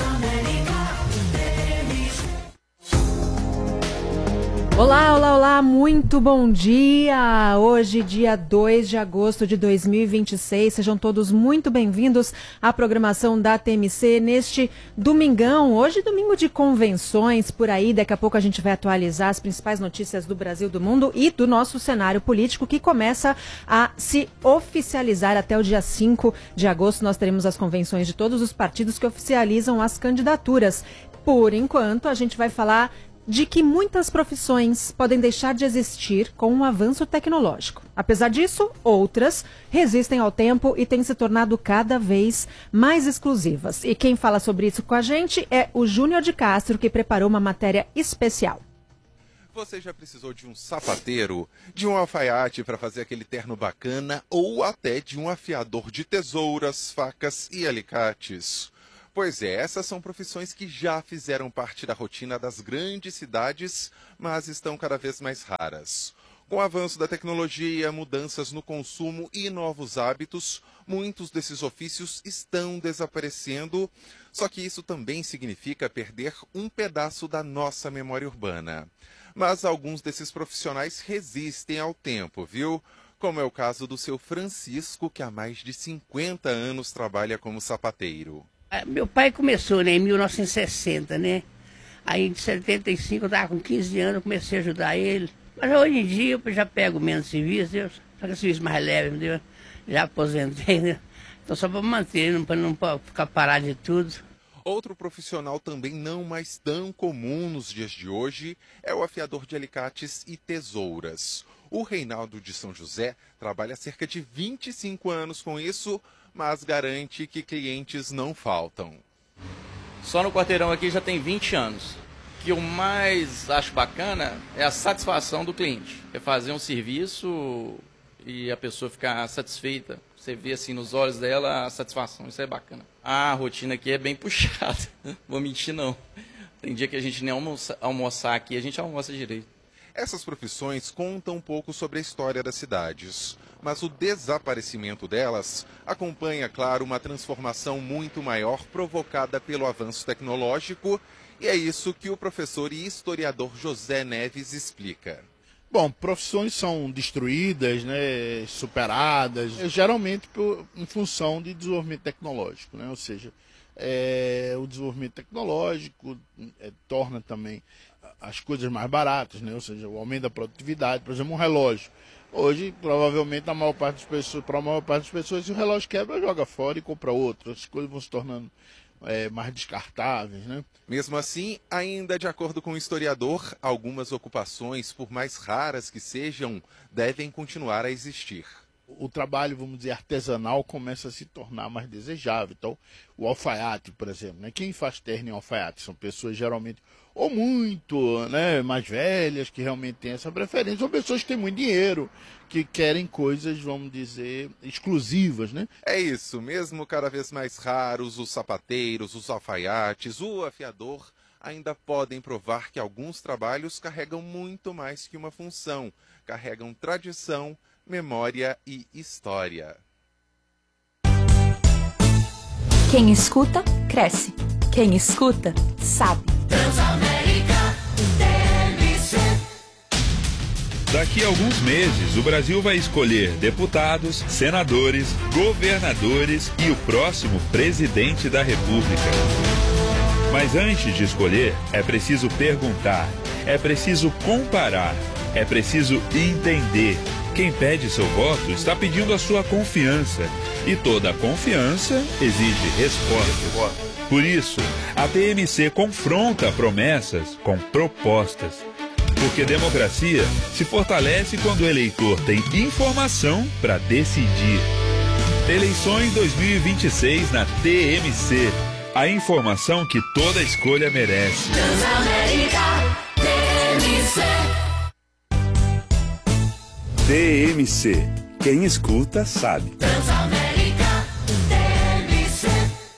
Olá, olá, olá, muito bom dia! Hoje, dia dois de agosto de dois mil e vinte e seis, sejam todos muito bem-vindos à programação da T M C neste domingão. Hoje, domingo de convenções por aí, daqui a pouco a gente vai atualizar as principais notícias do Brasil, do mundo e do nosso cenário político que começa a se oficializar até o dia cinco de agosto. Nós teremos as convenções de todos os partidos que oficializam as candidaturas. Por enquanto, a gente vai falar de que muitas profissões podem deixar de existir com um avanço tecnológico. Apesar disso, outras resistem ao tempo e têm se tornado cada vez mais exclusivas. E quem fala sobre isso com a gente é o Júnior de Castro, que preparou uma matéria especial. Você já precisou de um sapateiro, de um alfaiate para fazer aquele terno bacana ou até de um afiador de tesouras, facas e alicates? Pois é, essas são profissões que já fizeram parte da rotina das grandes cidades, mas estão cada vez mais raras. Com o avanço da tecnologia, mudanças no consumo e novos hábitos, muitos desses ofícios estão desaparecendo, só que isso também significa perder um pedaço da nossa memória urbana. Mas alguns desses profissionais resistem ao tempo, viu? Como é o caso do seu Francisco, que há mais de cinquenta anos trabalha como sapateiro. Meu pai começou, né, em mil novecentos e sessenta, né? Aí, em setenta e cinco, eu estava com quinze anos, eu comecei a ajudar ele. Mas hoje em dia, eu já pego menos serviço, eu pego serviço mais leve, entendeu? Já aposentei, né? Então, só para manter, para não pra ficar parado de tudo. Outro profissional também não mais tão comum nos dias de hoje é o afiador de alicates e tesouras. O Reinaldo de São José trabalha há cerca de vinte e cinco anos com isso, mas garante que clientes não faltam. Só no quarteirão aqui já tem vinte anos. O que eu mais acho bacana é a satisfação do cliente. É fazer um serviço e a pessoa ficar satisfeita. Você vê assim nos olhos dela a satisfação, isso é bacana. A rotina aqui é bem puxada, vou mentir não. Tem dia que a gente nem almoça, almoçar aqui, a gente almoça direito. Essas profissões contam um pouco sobre a história das cidades, mas o desaparecimento delas acompanha, claro, uma transformação muito maior provocada pelo avanço tecnológico, e é isso que o professor e historiador José Neves explica. Bom, profissões são destruídas, né, superadas, geralmente por, em função de desenvolvimento tecnológico, né? Ou seja, é, o desenvolvimento tecnológico é, torna também as coisas mais baratas, né? Ou seja, o aumento da produtividade. Por exemplo, um relógio. Hoje, provavelmente, a maior parte das pessoas, para a maior parte das pessoas, se o relógio quebra, joga fora e compra outro. As coisas vão se tornando é, mais descartáveis, né? Mesmo assim, ainda de acordo com o historiador, algumas ocupações, por mais raras que sejam, devem continuar a existir. O trabalho, vamos dizer, artesanal começa a se tornar mais desejável. Então, o alfaiate, por exemplo, né? Quem faz terno em alfaiate são pessoas geralmente ou muito, né, mais velhas, que realmente têm essa preferência, ou pessoas que têm muito dinheiro, que querem coisas, vamos dizer, exclusivas, né? É isso, mesmo cada vez mais raros, os sapateiros, os alfaiates, o afiador, ainda podem provar que alguns trabalhos carregam muito mais que uma função, carregam tradição, memória e história. Quem escuta, cresce. Quem escuta, sabe. Transamérica T M C. Daqui a alguns meses, o Brasil vai escolher deputados, senadores, governadores e o próximo presidente da República. Mas antes de escolher, é preciso perguntar, é preciso comparar, é preciso entender. Quem pede seu voto está pedindo a sua confiança. E toda confiança exige resposta. Por isso, a T M C confronta promessas com propostas. Porque democracia se fortalece quando o eleitor tem informação para decidir. Eleições dois mil e vinte e seis na T M C. A informação que toda escolha merece. Transamérica T M C. T M C. Quem escuta, sabe. Transamérica T M C.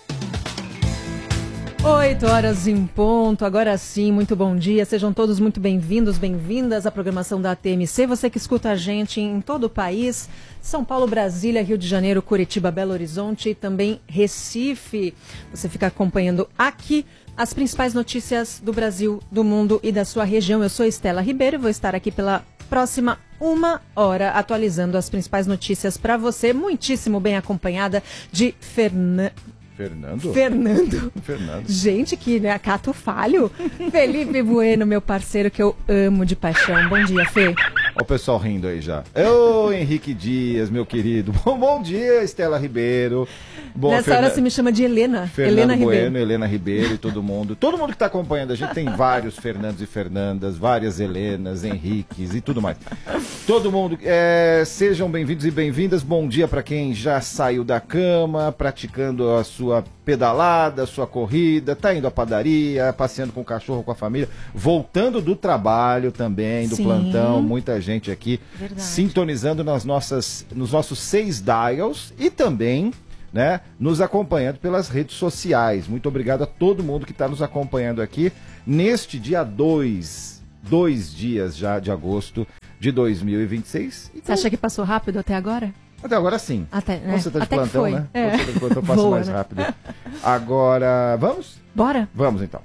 oito horas em ponto, agora sim, muito bom dia, sejam todos muito bem-vindos, bem-vindas à programação da T M C, você que escuta a gente em todo o país, São Paulo, Brasília, Rio de Janeiro, Curitiba, Belo Horizonte e também Recife, você fica acompanhando aqui as principais notícias do Brasil, do mundo e da sua região. Eu sou Estela Ribeiro e vou estar aqui pela próxima uma hora atualizando as principais notícias para você, muitíssimo bem acompanhada de Fernando. Fernando? Fernando. Fernando. Gente, que né, acato falho. Felipe Bueno, meu parceiro, que eu amo de paixão. Bom dia, Fê. Olha o pessoal rindo aí já. Ô, Henrique Dias, meu querido. Bom, bom dia, Estela Ribeiro. Bom, Nessa Fernan... hora você me chama de Helena. Fernando Helena Bueno, Ribeiro. Helena Ribeiro e todo mundo. Todo mundo que está acompanhando a gente tem vários Fernandos e Fernandas, várias Helenas, Henriques e tudo mais. Todo mundo, é, sejam bem-vindos e bem-vindas. Bom dia para quem já saiu da cama, praticando a sua pedalada, a sua corrida, tá indo à padaria, passeando com o cachorro, com a família, voltando do trabalho também, do Sim. plantão. Muita gente aqui Verdade. sintonizando nas nossas, nos nossos seis dials e também, né, nos acompanhando pelas redes sociais. Muito obrigado a todo mundo que está nos acompanhando aqui neste dia dois, dois dias já de agosto de dois mil e vinte e seis. Então, Você acha que passou rápido até agora? até agora sim. Até, né? Quando você está de Até que plantão, foi. né? É. Quando você tá de plantão, passa Voa, mais né? rápido. Agora, vamos? Bora. Vamos então.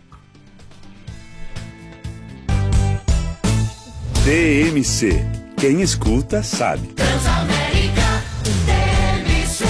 T M C. Quem escuta sabe. Transamérica T M C.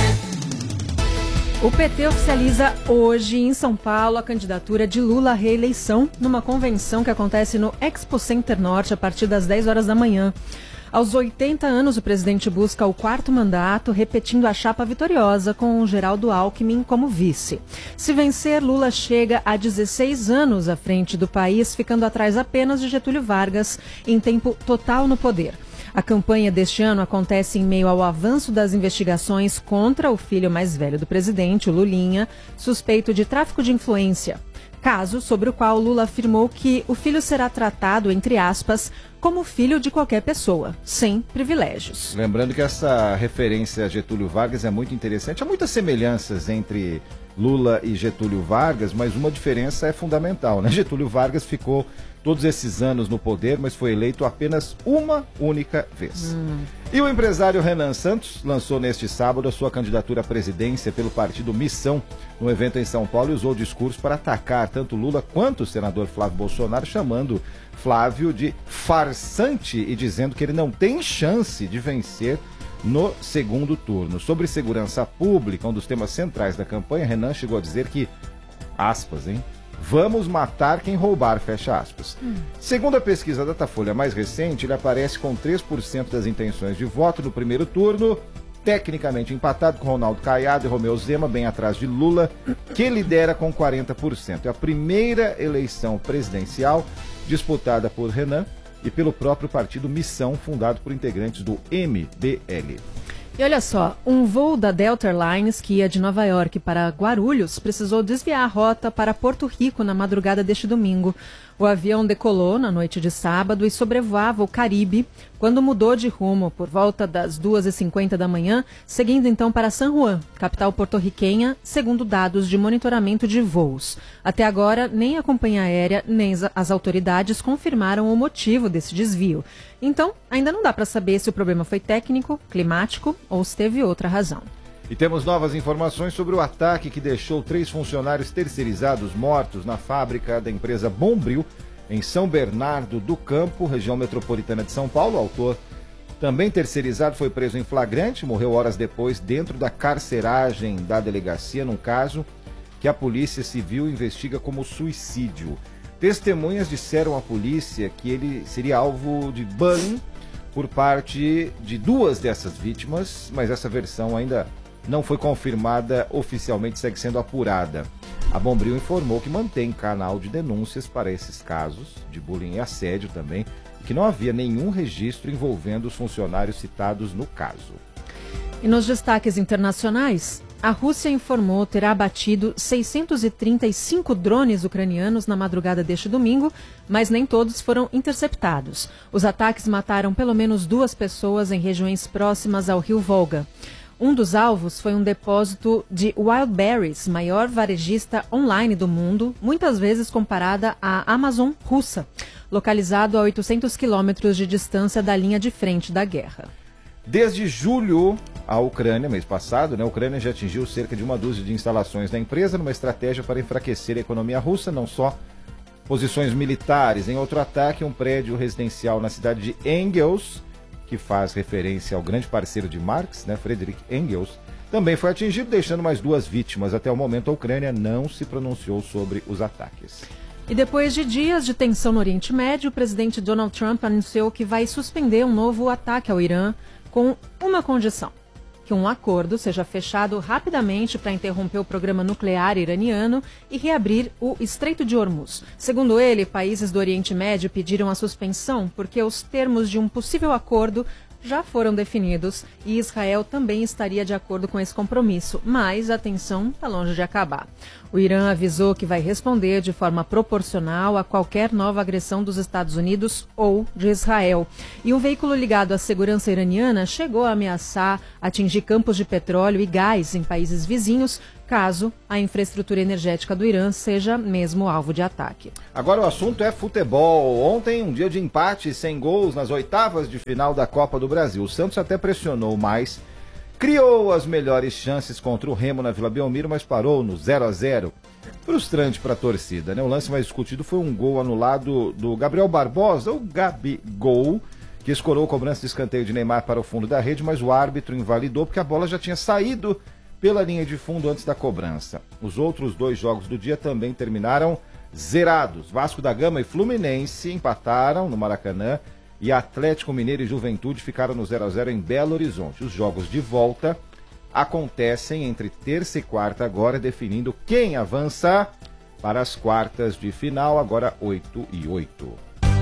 O P T oficializa hoje em São Paulo a candidatura de Lula à reeleição numa convenção que acontece no Expo Center Norte a partir das dez horas da manhã. Aos oitenta anos, o presidente busca o quarto mandato, repetindo a chapa vitoriosa com o Geraldo Alckmin como vice. Se vencer, Lula chega a dezesseis anos à frente do país, ficando atrás apenas de Getúlio Vargas em tempo total no poder. A campanha deste ano acontece em meio ao avanço das investigações contra o filho mais velho do presidente, o Lulinha, suspeito de tráfico de influência. Caso sobre o qual Lula afirmou que o filho será tratado, entre aspas, como filho de qualquer pessoa, sem privilégios. Lembrando que essa referência a Getúlio Vargas é muito interessante. Há muitas semelhanças entre Lula e Getúlio Vargas, mas uma diferença é fundamental, né? Getúlio Vargas ficou todos esses anos no poder, mas foi eleito apenas uma única vez. Hum. E o empresário Renan Santos lançou neste sábado a sua candidatura à presidência pelo partido Missão, num evento em São Paulo, e usou o discurso para atacar tanto Lula quanto o senador Flávio Bolsonaro, chamando Flávio de farsante e dizendo que ele não tem chance de vencer no segundo turno. Sobre segurança pública, um dos temas centrais da campanha, Renan chegou a dizer que, aspas, hein? Vamos matar quem roubar, fecha aspas. Hum. Segundo a pesquisa Datafolha mais recente, ele aparece com três por cento das intenções de voto no primeiro turno, tecnicamente empatado com Ronaldo Caiado e Romeu Zema, bem atrás de Lula, que lidera com quarenta por cento. É a primeira eleição presidencial disputada por Renan e pelo próprio partido Missão, fundado por integrantes do M B L. E olha só, um voo da Delta Airlines que ia de Nova York para Guarulhos precisou desviar a rota para Porto Rico na madrugada deste domingo. O avião decolou na noite de sábado e sobrevoava o Caribe quando mudou de rumo por volta das duas e cinquenta da manhã, seguindo então para San Juan, capital porto-riquenha, segundo dados de monitoramento de voos. Até agora, nem a companhia aérea nem as autoridades confirmaram o motivo desse desvio. Então, ainda não dá para saber se o problema foi técnico, climático ou se teve outra razão. E temos novas informações sobre o ataque que deixou três funcionários terceirizados mortos na fábrica da empresa Bombril, em São Bernardo do Campo, região metropolitana de São Paulo. O autor, também terceirizado, foi preso em flagrante, morreu horas depois dentro da carceragem da delegacia, num caso que a Polícia Civil investiga como suicídio. Testemunhas disseram à polícia que ele seria alvo de bullying por parte de duas dessas vítimas, mas essa versão ainda não foi confirmada oficialmente, segue sendo apurada. A Bombril informou que mantém canal de denúncias para esses casos de bullying e assédio também, e que não havia nenhum registro envolvendo os funcionários citados no caso. E nos destaques internacionais, a Rússia informou ter abatido seiscentos e trinta e cinco drones ucranianos na madrugada deste domingo, mas nem todos foram interceptados. Os ataques mataram pelo menos duas pessoas em regiões próximas ao rio Volga. Um dos alvos foi um depósito de Wildberries, maior varejista online do mundo, muitas vezes comparada à Amazon russa, localizado a oitocentos quilômetros de distância da linha de frente da guerra. Desde julho, a Ucrânia, mês passado, né, a Ucrânia já atingiu cerca de uma dúzia de instalações da empresa numa estratégia para enfraquecer a economia russa, não só posições militares. Em outro ataque, um prédio residencial na cidade de Engels, que faz referência ao grande parceiro de Marx, né, Friedrich Engels, também foi atingido, deixando mais duas vítimas. Até o momento, a Ucrânia não se pronunciou sobre os ataques. E depois de dias de tensão no Oriente Médio, o presidente Donald Trump anunciou que vai suspender um novo ataque ao Irã com uma condição: que um acordo seja fechado rapidamente para interromper o programa nuclear iraniano e reabrir o Estreito de Hormuz. Segundo ele, países do Oriente Médio pediram a suspensão porque os termos de um possível acordo já foram definidos e Israel também estaria de acordo com esse compromisso, mas a tensão está longe de acabar. O Irã avisou que vai responder de forma proporcional a qualquer nova agressão dos Estados Unidos ou de Israel. E um veículo ligado à segurança iraniana chegou a ameaçar atingir campos de petróleo e gás em países vizinhos, caso a infraestrutura energética do Irã seja mesmo alvo de ataque. Agora o assunto é futebol. Ontem, um dia de empate sem gols nas oitavas de final da Copa do Brasil. O Santos até pressionou mais, criou as melhores chances contra o Remo na Vila Belmiro, mas parou no zero a zero. Frustrante para a torcida, né? O lance mais discutido foi um gol anulado do Gabriel Barbosa, o Gabigol, que escorou a cobrança de escanteio de Neymar para o fundo da rede, mas o árbitro invalidou porque a bola já tinha saído pela linha de fundo antes da cobrança. Os outros dois jogos do dia também terminaram zerados. Vasco da Gama e Fluminense empataram no Maracanã e Atlético Mineiro e Juventude ficaram no zero a zero em Belo Horizonte. Os jogos de volta acontecem entre terça e quarta agora, definindo quem avança para as quartas de final, agora oito e oito.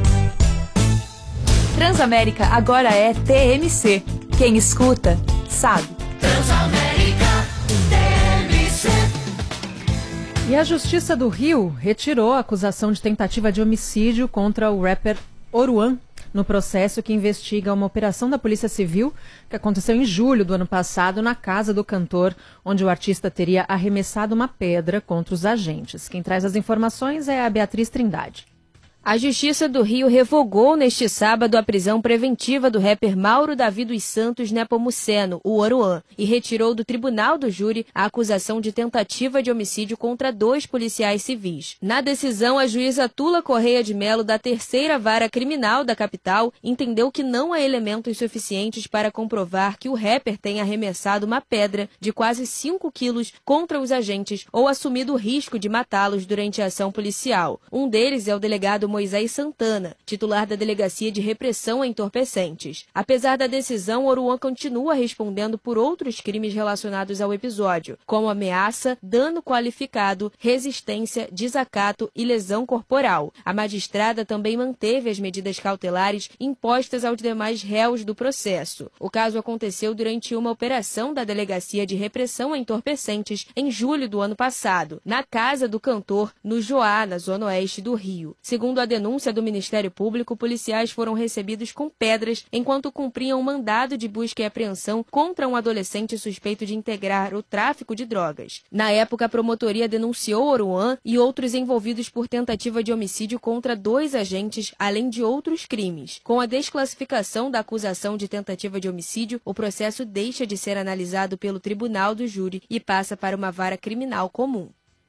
Transamérica agora é T M C. Quem escuta, sabe. Transamérica T M C. E a Justiça do Rio retirou a acusação de tentativa de homicídio contra o rapper Oruan, no processo que investiga uma operação da Polícia Civil que aconteceu em julho do ano passado na casa do cantor, onde o artista teria arremessado uma pedra contra os agentes. Quem traz as informações é a Beatriz Trindade. A Justiça do Rio revogou neste sábado a prisão preventiva do rapper Mauro Davi dos Santos Nepomuceno, o Oruan, e retirou do tribunal do júri a acusação de tentativa de homicídio contra dois policiais civis. Na decisão, a juíza Tula Correia de Melo, da terceira vara criminal da capital, entendeu que não há elementos suficientes para comprovar que o rapper tenha arremessado uma pedra de quase cinco quilos contra os agentes ou assumido o risco de matá-los durante a ação policial. Um deles é o delegado Moisés Santana, titular da Delegacia de Repressão a Entorpecentes. Apesar da decisão, Oruan continua respondendo por outros crimes relacionados ao episódio, como ameaça, dano qualificado, resistência, desacato e lesão corporal. A magistrada também manteve as medidas cautelares impostas aos demais réus do processo. O caso aconteceu durante uma operação da Delegacia de Repressão a Entorpecentes em julho do ano passado, na casa do cantor, no Joá, na zona oeste do Rio. Segundo a denúncia do Ministério Público, policiais foram recebidos com pedras enquanto cumpriam um mandado de busca e apreensão contra um adolescente suspeito de integrar o tráfico de drogas. Na época, a promotoria denunciou Oruan e outros envolvidos por tentativa de homicídio contra dois agentes, além de outros crimes. Com a desclassificação da acusação de tentativa de homicídio, o processo deixa de ser analisado pelo tribunal do júri e passa para uma vara criminal comum.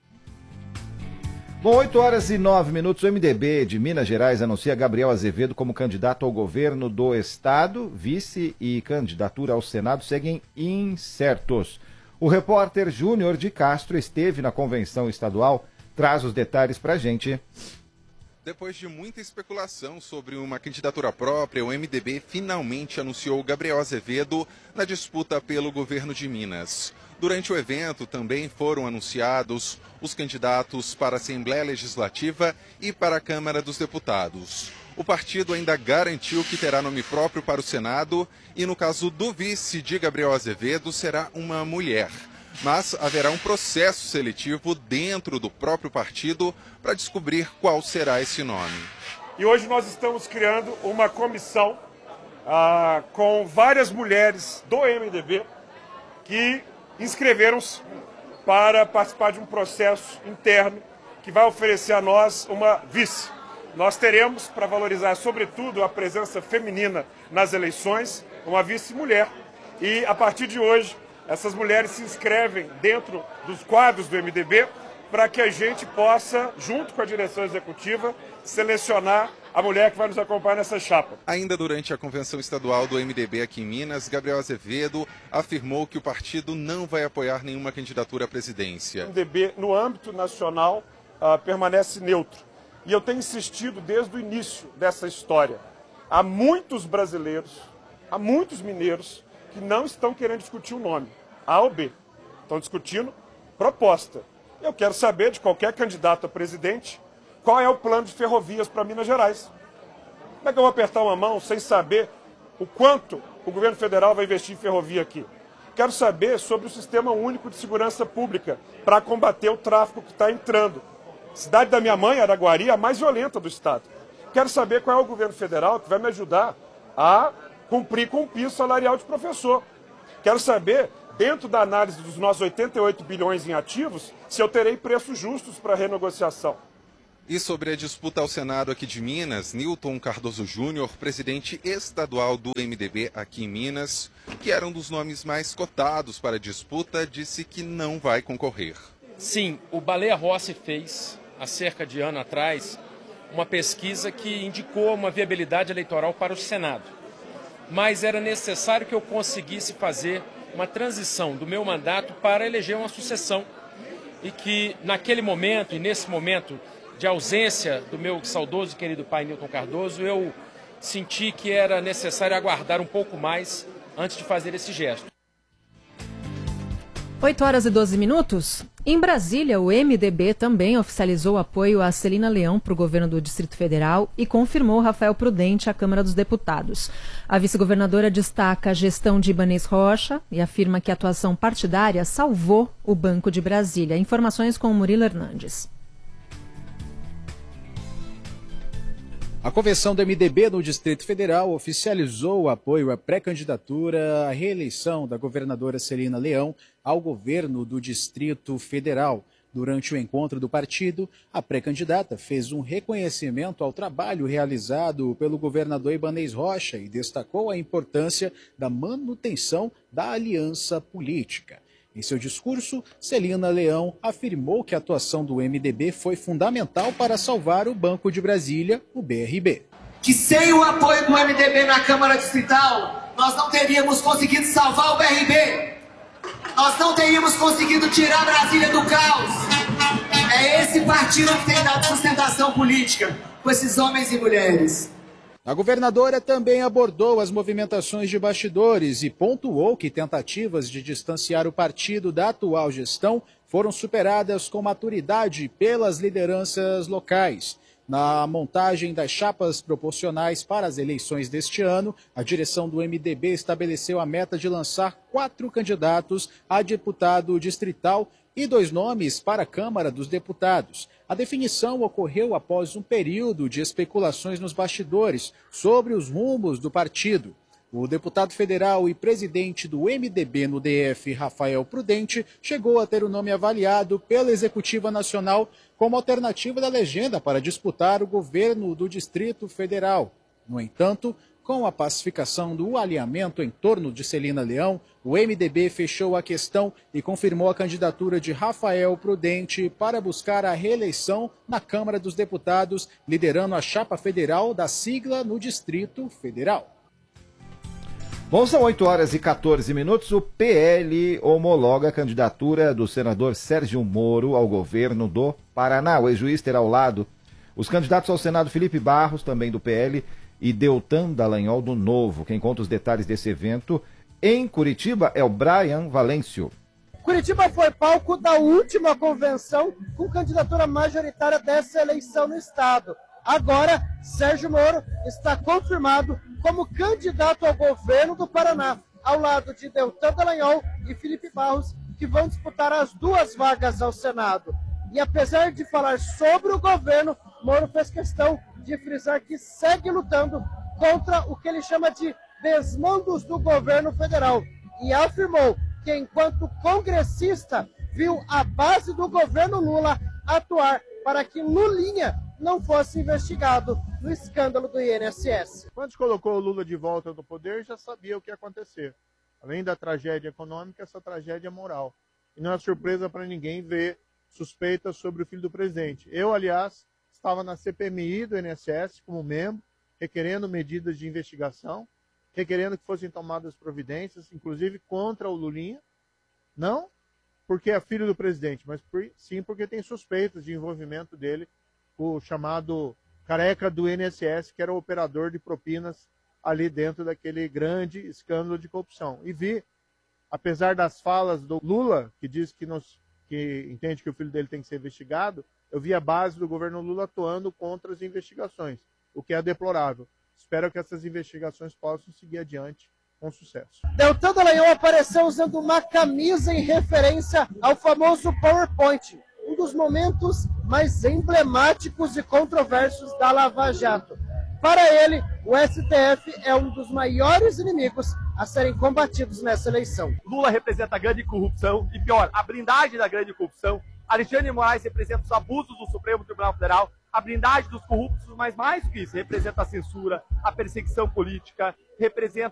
Bom, oito horas e nove minutos, o M D B de Minas Gerais anuncia Gabriel Azevedo como candidato ao governo do estado. Vice e candidatura ao Senado seguem incertos. O repórter Júnior de Castro esteve na convenção estadual, traz os detalhes pra gente. Depois de muita especulação sobre uma candidatura própria, o M D B finalmente anunciou Gabriel Azevedo na disputa pelo governo de Minas. Durante o evento também foram anunciados os candidatos para a Assembleia Legislativa e para a Câmara dos Deputados. O partido ainda garantiu que terá nome próprio para o Senado e, no caso do vice de Gabriel Azevedo, será uma mulher. Mas haverá um processo seletivo dentro do próprio partido para descobrir qual será esse nome. E hoje nós estamos criando uma comissão ah, com várias mulheres do M D B que inscreveram-se para participar de um processo interno que vai oferecer a nós uma vice. Nós teremos, para valorizar sobretudo a presença feminina nas eleições, uma vice-mulher. E a partir de hoje, essas mulheres se inscrevem dentro dos quadros do M D B para que a gente possa, junto com a direção executiva, selecionar a mulher que vai nos acompanhar nessa chapa. Ainda durante a convenção estadual do M D B aqui em Minas, Gabriel Azevedo afirmou que o partido não vai apoiar nenhuma candidatura à presidência. O M D B, no âmbito nacional, uh, permanece neutro. E eu tenho insistido desde o início dessa história. Há muitos brasileiros, há muitos mineiros que não estão querendo discutir o nome, A ou B. Estão discutindo proposta. Eu quero saber de qualquer candidato a presidente qual é o plano de ferrovias para Minas Gerais. Como é que eu vou apertar uma mão sem saber o quanto o governo federal vai investir em ferrovia aqui? Quero saber sobre o Sistema Único de Segurança Pública para combater o tráfico que está entrando. Cidade da minha mãe, Araguari, a mais violenta do estado. Quero saber qual é o governo federal que vai me ajudar a cumprir com o piso salarial de professor. Quero saber, dentro da análise dos nossos oitenta e oito bilhões em ativos, se eu terei preços justos para renegociação. E sobre a disputa ao Senado aqui de Minas, Newton Cardoso Júnior, presidente estadual do M D B aqui em Minas, que era um dos nomes mais cotados para a disputa, disse que não vai concorrer. Sim, o Baleia Rossi fez, há cerca de ano atrás, uma pesquisa que indicou uma viabilidade eleitoral para o Senado. Mas era necessário que eu conseguisse fazer uma transição do meu mandato para eleger uma sucessão. E que naquele momento, e nesse momento de ausência do meu saudoso e querido pai Newton Cardoso, eu senti que era necessário aguardar um pouco mais antes de fazer esse gesto. oito horas e doze minutos. Em Brasília, o M D B também oficializou apoio a Celina Leão para o governo do Distrito Federal e confirmou Rafael Prudente à Câmara dos Deputados. A vice-governadora destaca a gestão de Ibanez Rocha e afirma que a atuação partidária salvou o Banco de Brasília. Informações com o Murilo Hernandes. A convenção do M D B no Distrito Federal oficializou o apoio à pré-candidatura à reeleição da governadora Celina Leão ao governo do Distrito Federal. Durante o encontro do partido, a pré-candidata fez um reconhecimento ao trabalho realizado pelo governador Ibanez Rocha e destacou a importância da manutenção da aliança política. Em seu discurso, Celina Leão afirmou que a atuação do M D B foi fundamental para salvar o Banco de Brasília, o B R B. Que sem o apoio do M D B na Câmara Distrital, nós não teríamos conseguido salvar o B R B. Nós não teríamos conseguido tirar Brasília do caos. É esse partido que tem dado sustentação política com esses homens e mulheres. A governadora também abordou as movimentações de bastidores e pontuou que tentativas de distanciar o partido da atual gestão foram superadas com maturidade pelas lideranças locais. Na montagem das chapas proporcionais para as eleições deste ano, a direção do M D B estabeleceu a meta de lançar quatro candidatos a deputado distrital e dois nomes para a Câmara dos Deputados. A definição ocorreu após um período de especulações nos bastidores sobre os rumos do partido. O deputado federal e presidente do M D B no D F, Rafael Prudente, chegou a ter o nome avaliado pela Executiva Nacional como alternativa da legenda para disputar o governo do Distrito Federal. No entanto, com a pacificação do alinhamento em torno de Celina Leão, o M D B fechou a questão e confirmou a candidatura de Rafael Prudente para buscar a reeleição na Câmara dos Deputados, liderando a chapa federal da sigla no Distrito Federal. Bom, são oito horas e quatorze minutos. O P L homologa a candidatura do senador Sérgio Moro ao governo do Paraná. O ex-juiz terá ao lado os candidatos ao Senado Felipe Barros, também do P L, e Deltan Dallagnol, do Novo. Quem conta os detalhes desse evento em Curitiba é o Brian Valêncio. Curitiba foi palco da última convenção com candidatura majoritária dessa eleição no estado. Agora, Sérgio Moro está confirmado como candidato ao governo do Paraná, ao lado de Deltan Dallagnol e Felipe Barros, que vão disputar as duas vagas ao Senado. E apesar de falar sobre o governo, Moro fez questão de frisar que segue lutando contra o que ele chama de desmandos do governo federal. E afirmou que, enquanto congressista, viu a base do governo Lula atuar para que Lulinha não fosse investigado no escândalo do I N S S. Quando colocou o Lula de volta no poder, já sabia o que ia acontecer. Além da tragédia econômica, essa tragédia moral. E não é surpresa para ninguém ver suspeitas sobre o filho do presidente. Eu, aliás, estava na C P M I do I N S S como membro, requerendo medidas de investigação, requerendo que fossem tomadas providências, inclusive contra o Lulinha. Não porque é filho do presidente, mas por, sim porque tem suspeitas de envolvimento dele, o chamado careca do I N S S, que era o operador de propinas ali dentro daquele grande escândalo de corrupção. E vi, apesar das falas do Lula, que diz que, nos, que entende que o filho dele tem que ser investigado, eu vi a base do governo Lula atuando contra as investigações, o que é deplorável. Espero que essas investigações possam seguir adiante com sucesso. Deltan Dallagnol apareceu usando uma camisa em referência ao famoso PowerPoint, um dos momentos mais emblemáticos e controversos da Lava Jato. Para ele, o S T F é um dos maiores inimigos a serem combatidos nessa eleição. Lula representa a grande corrupção e, pior, a blindagem da grande corrupção. Alexandre de Moraes representa os abusos do Supremo Tribunal Federal, a blindagem dos corruptos, mas mais do que isso, representa a censura, a perseguição política, representa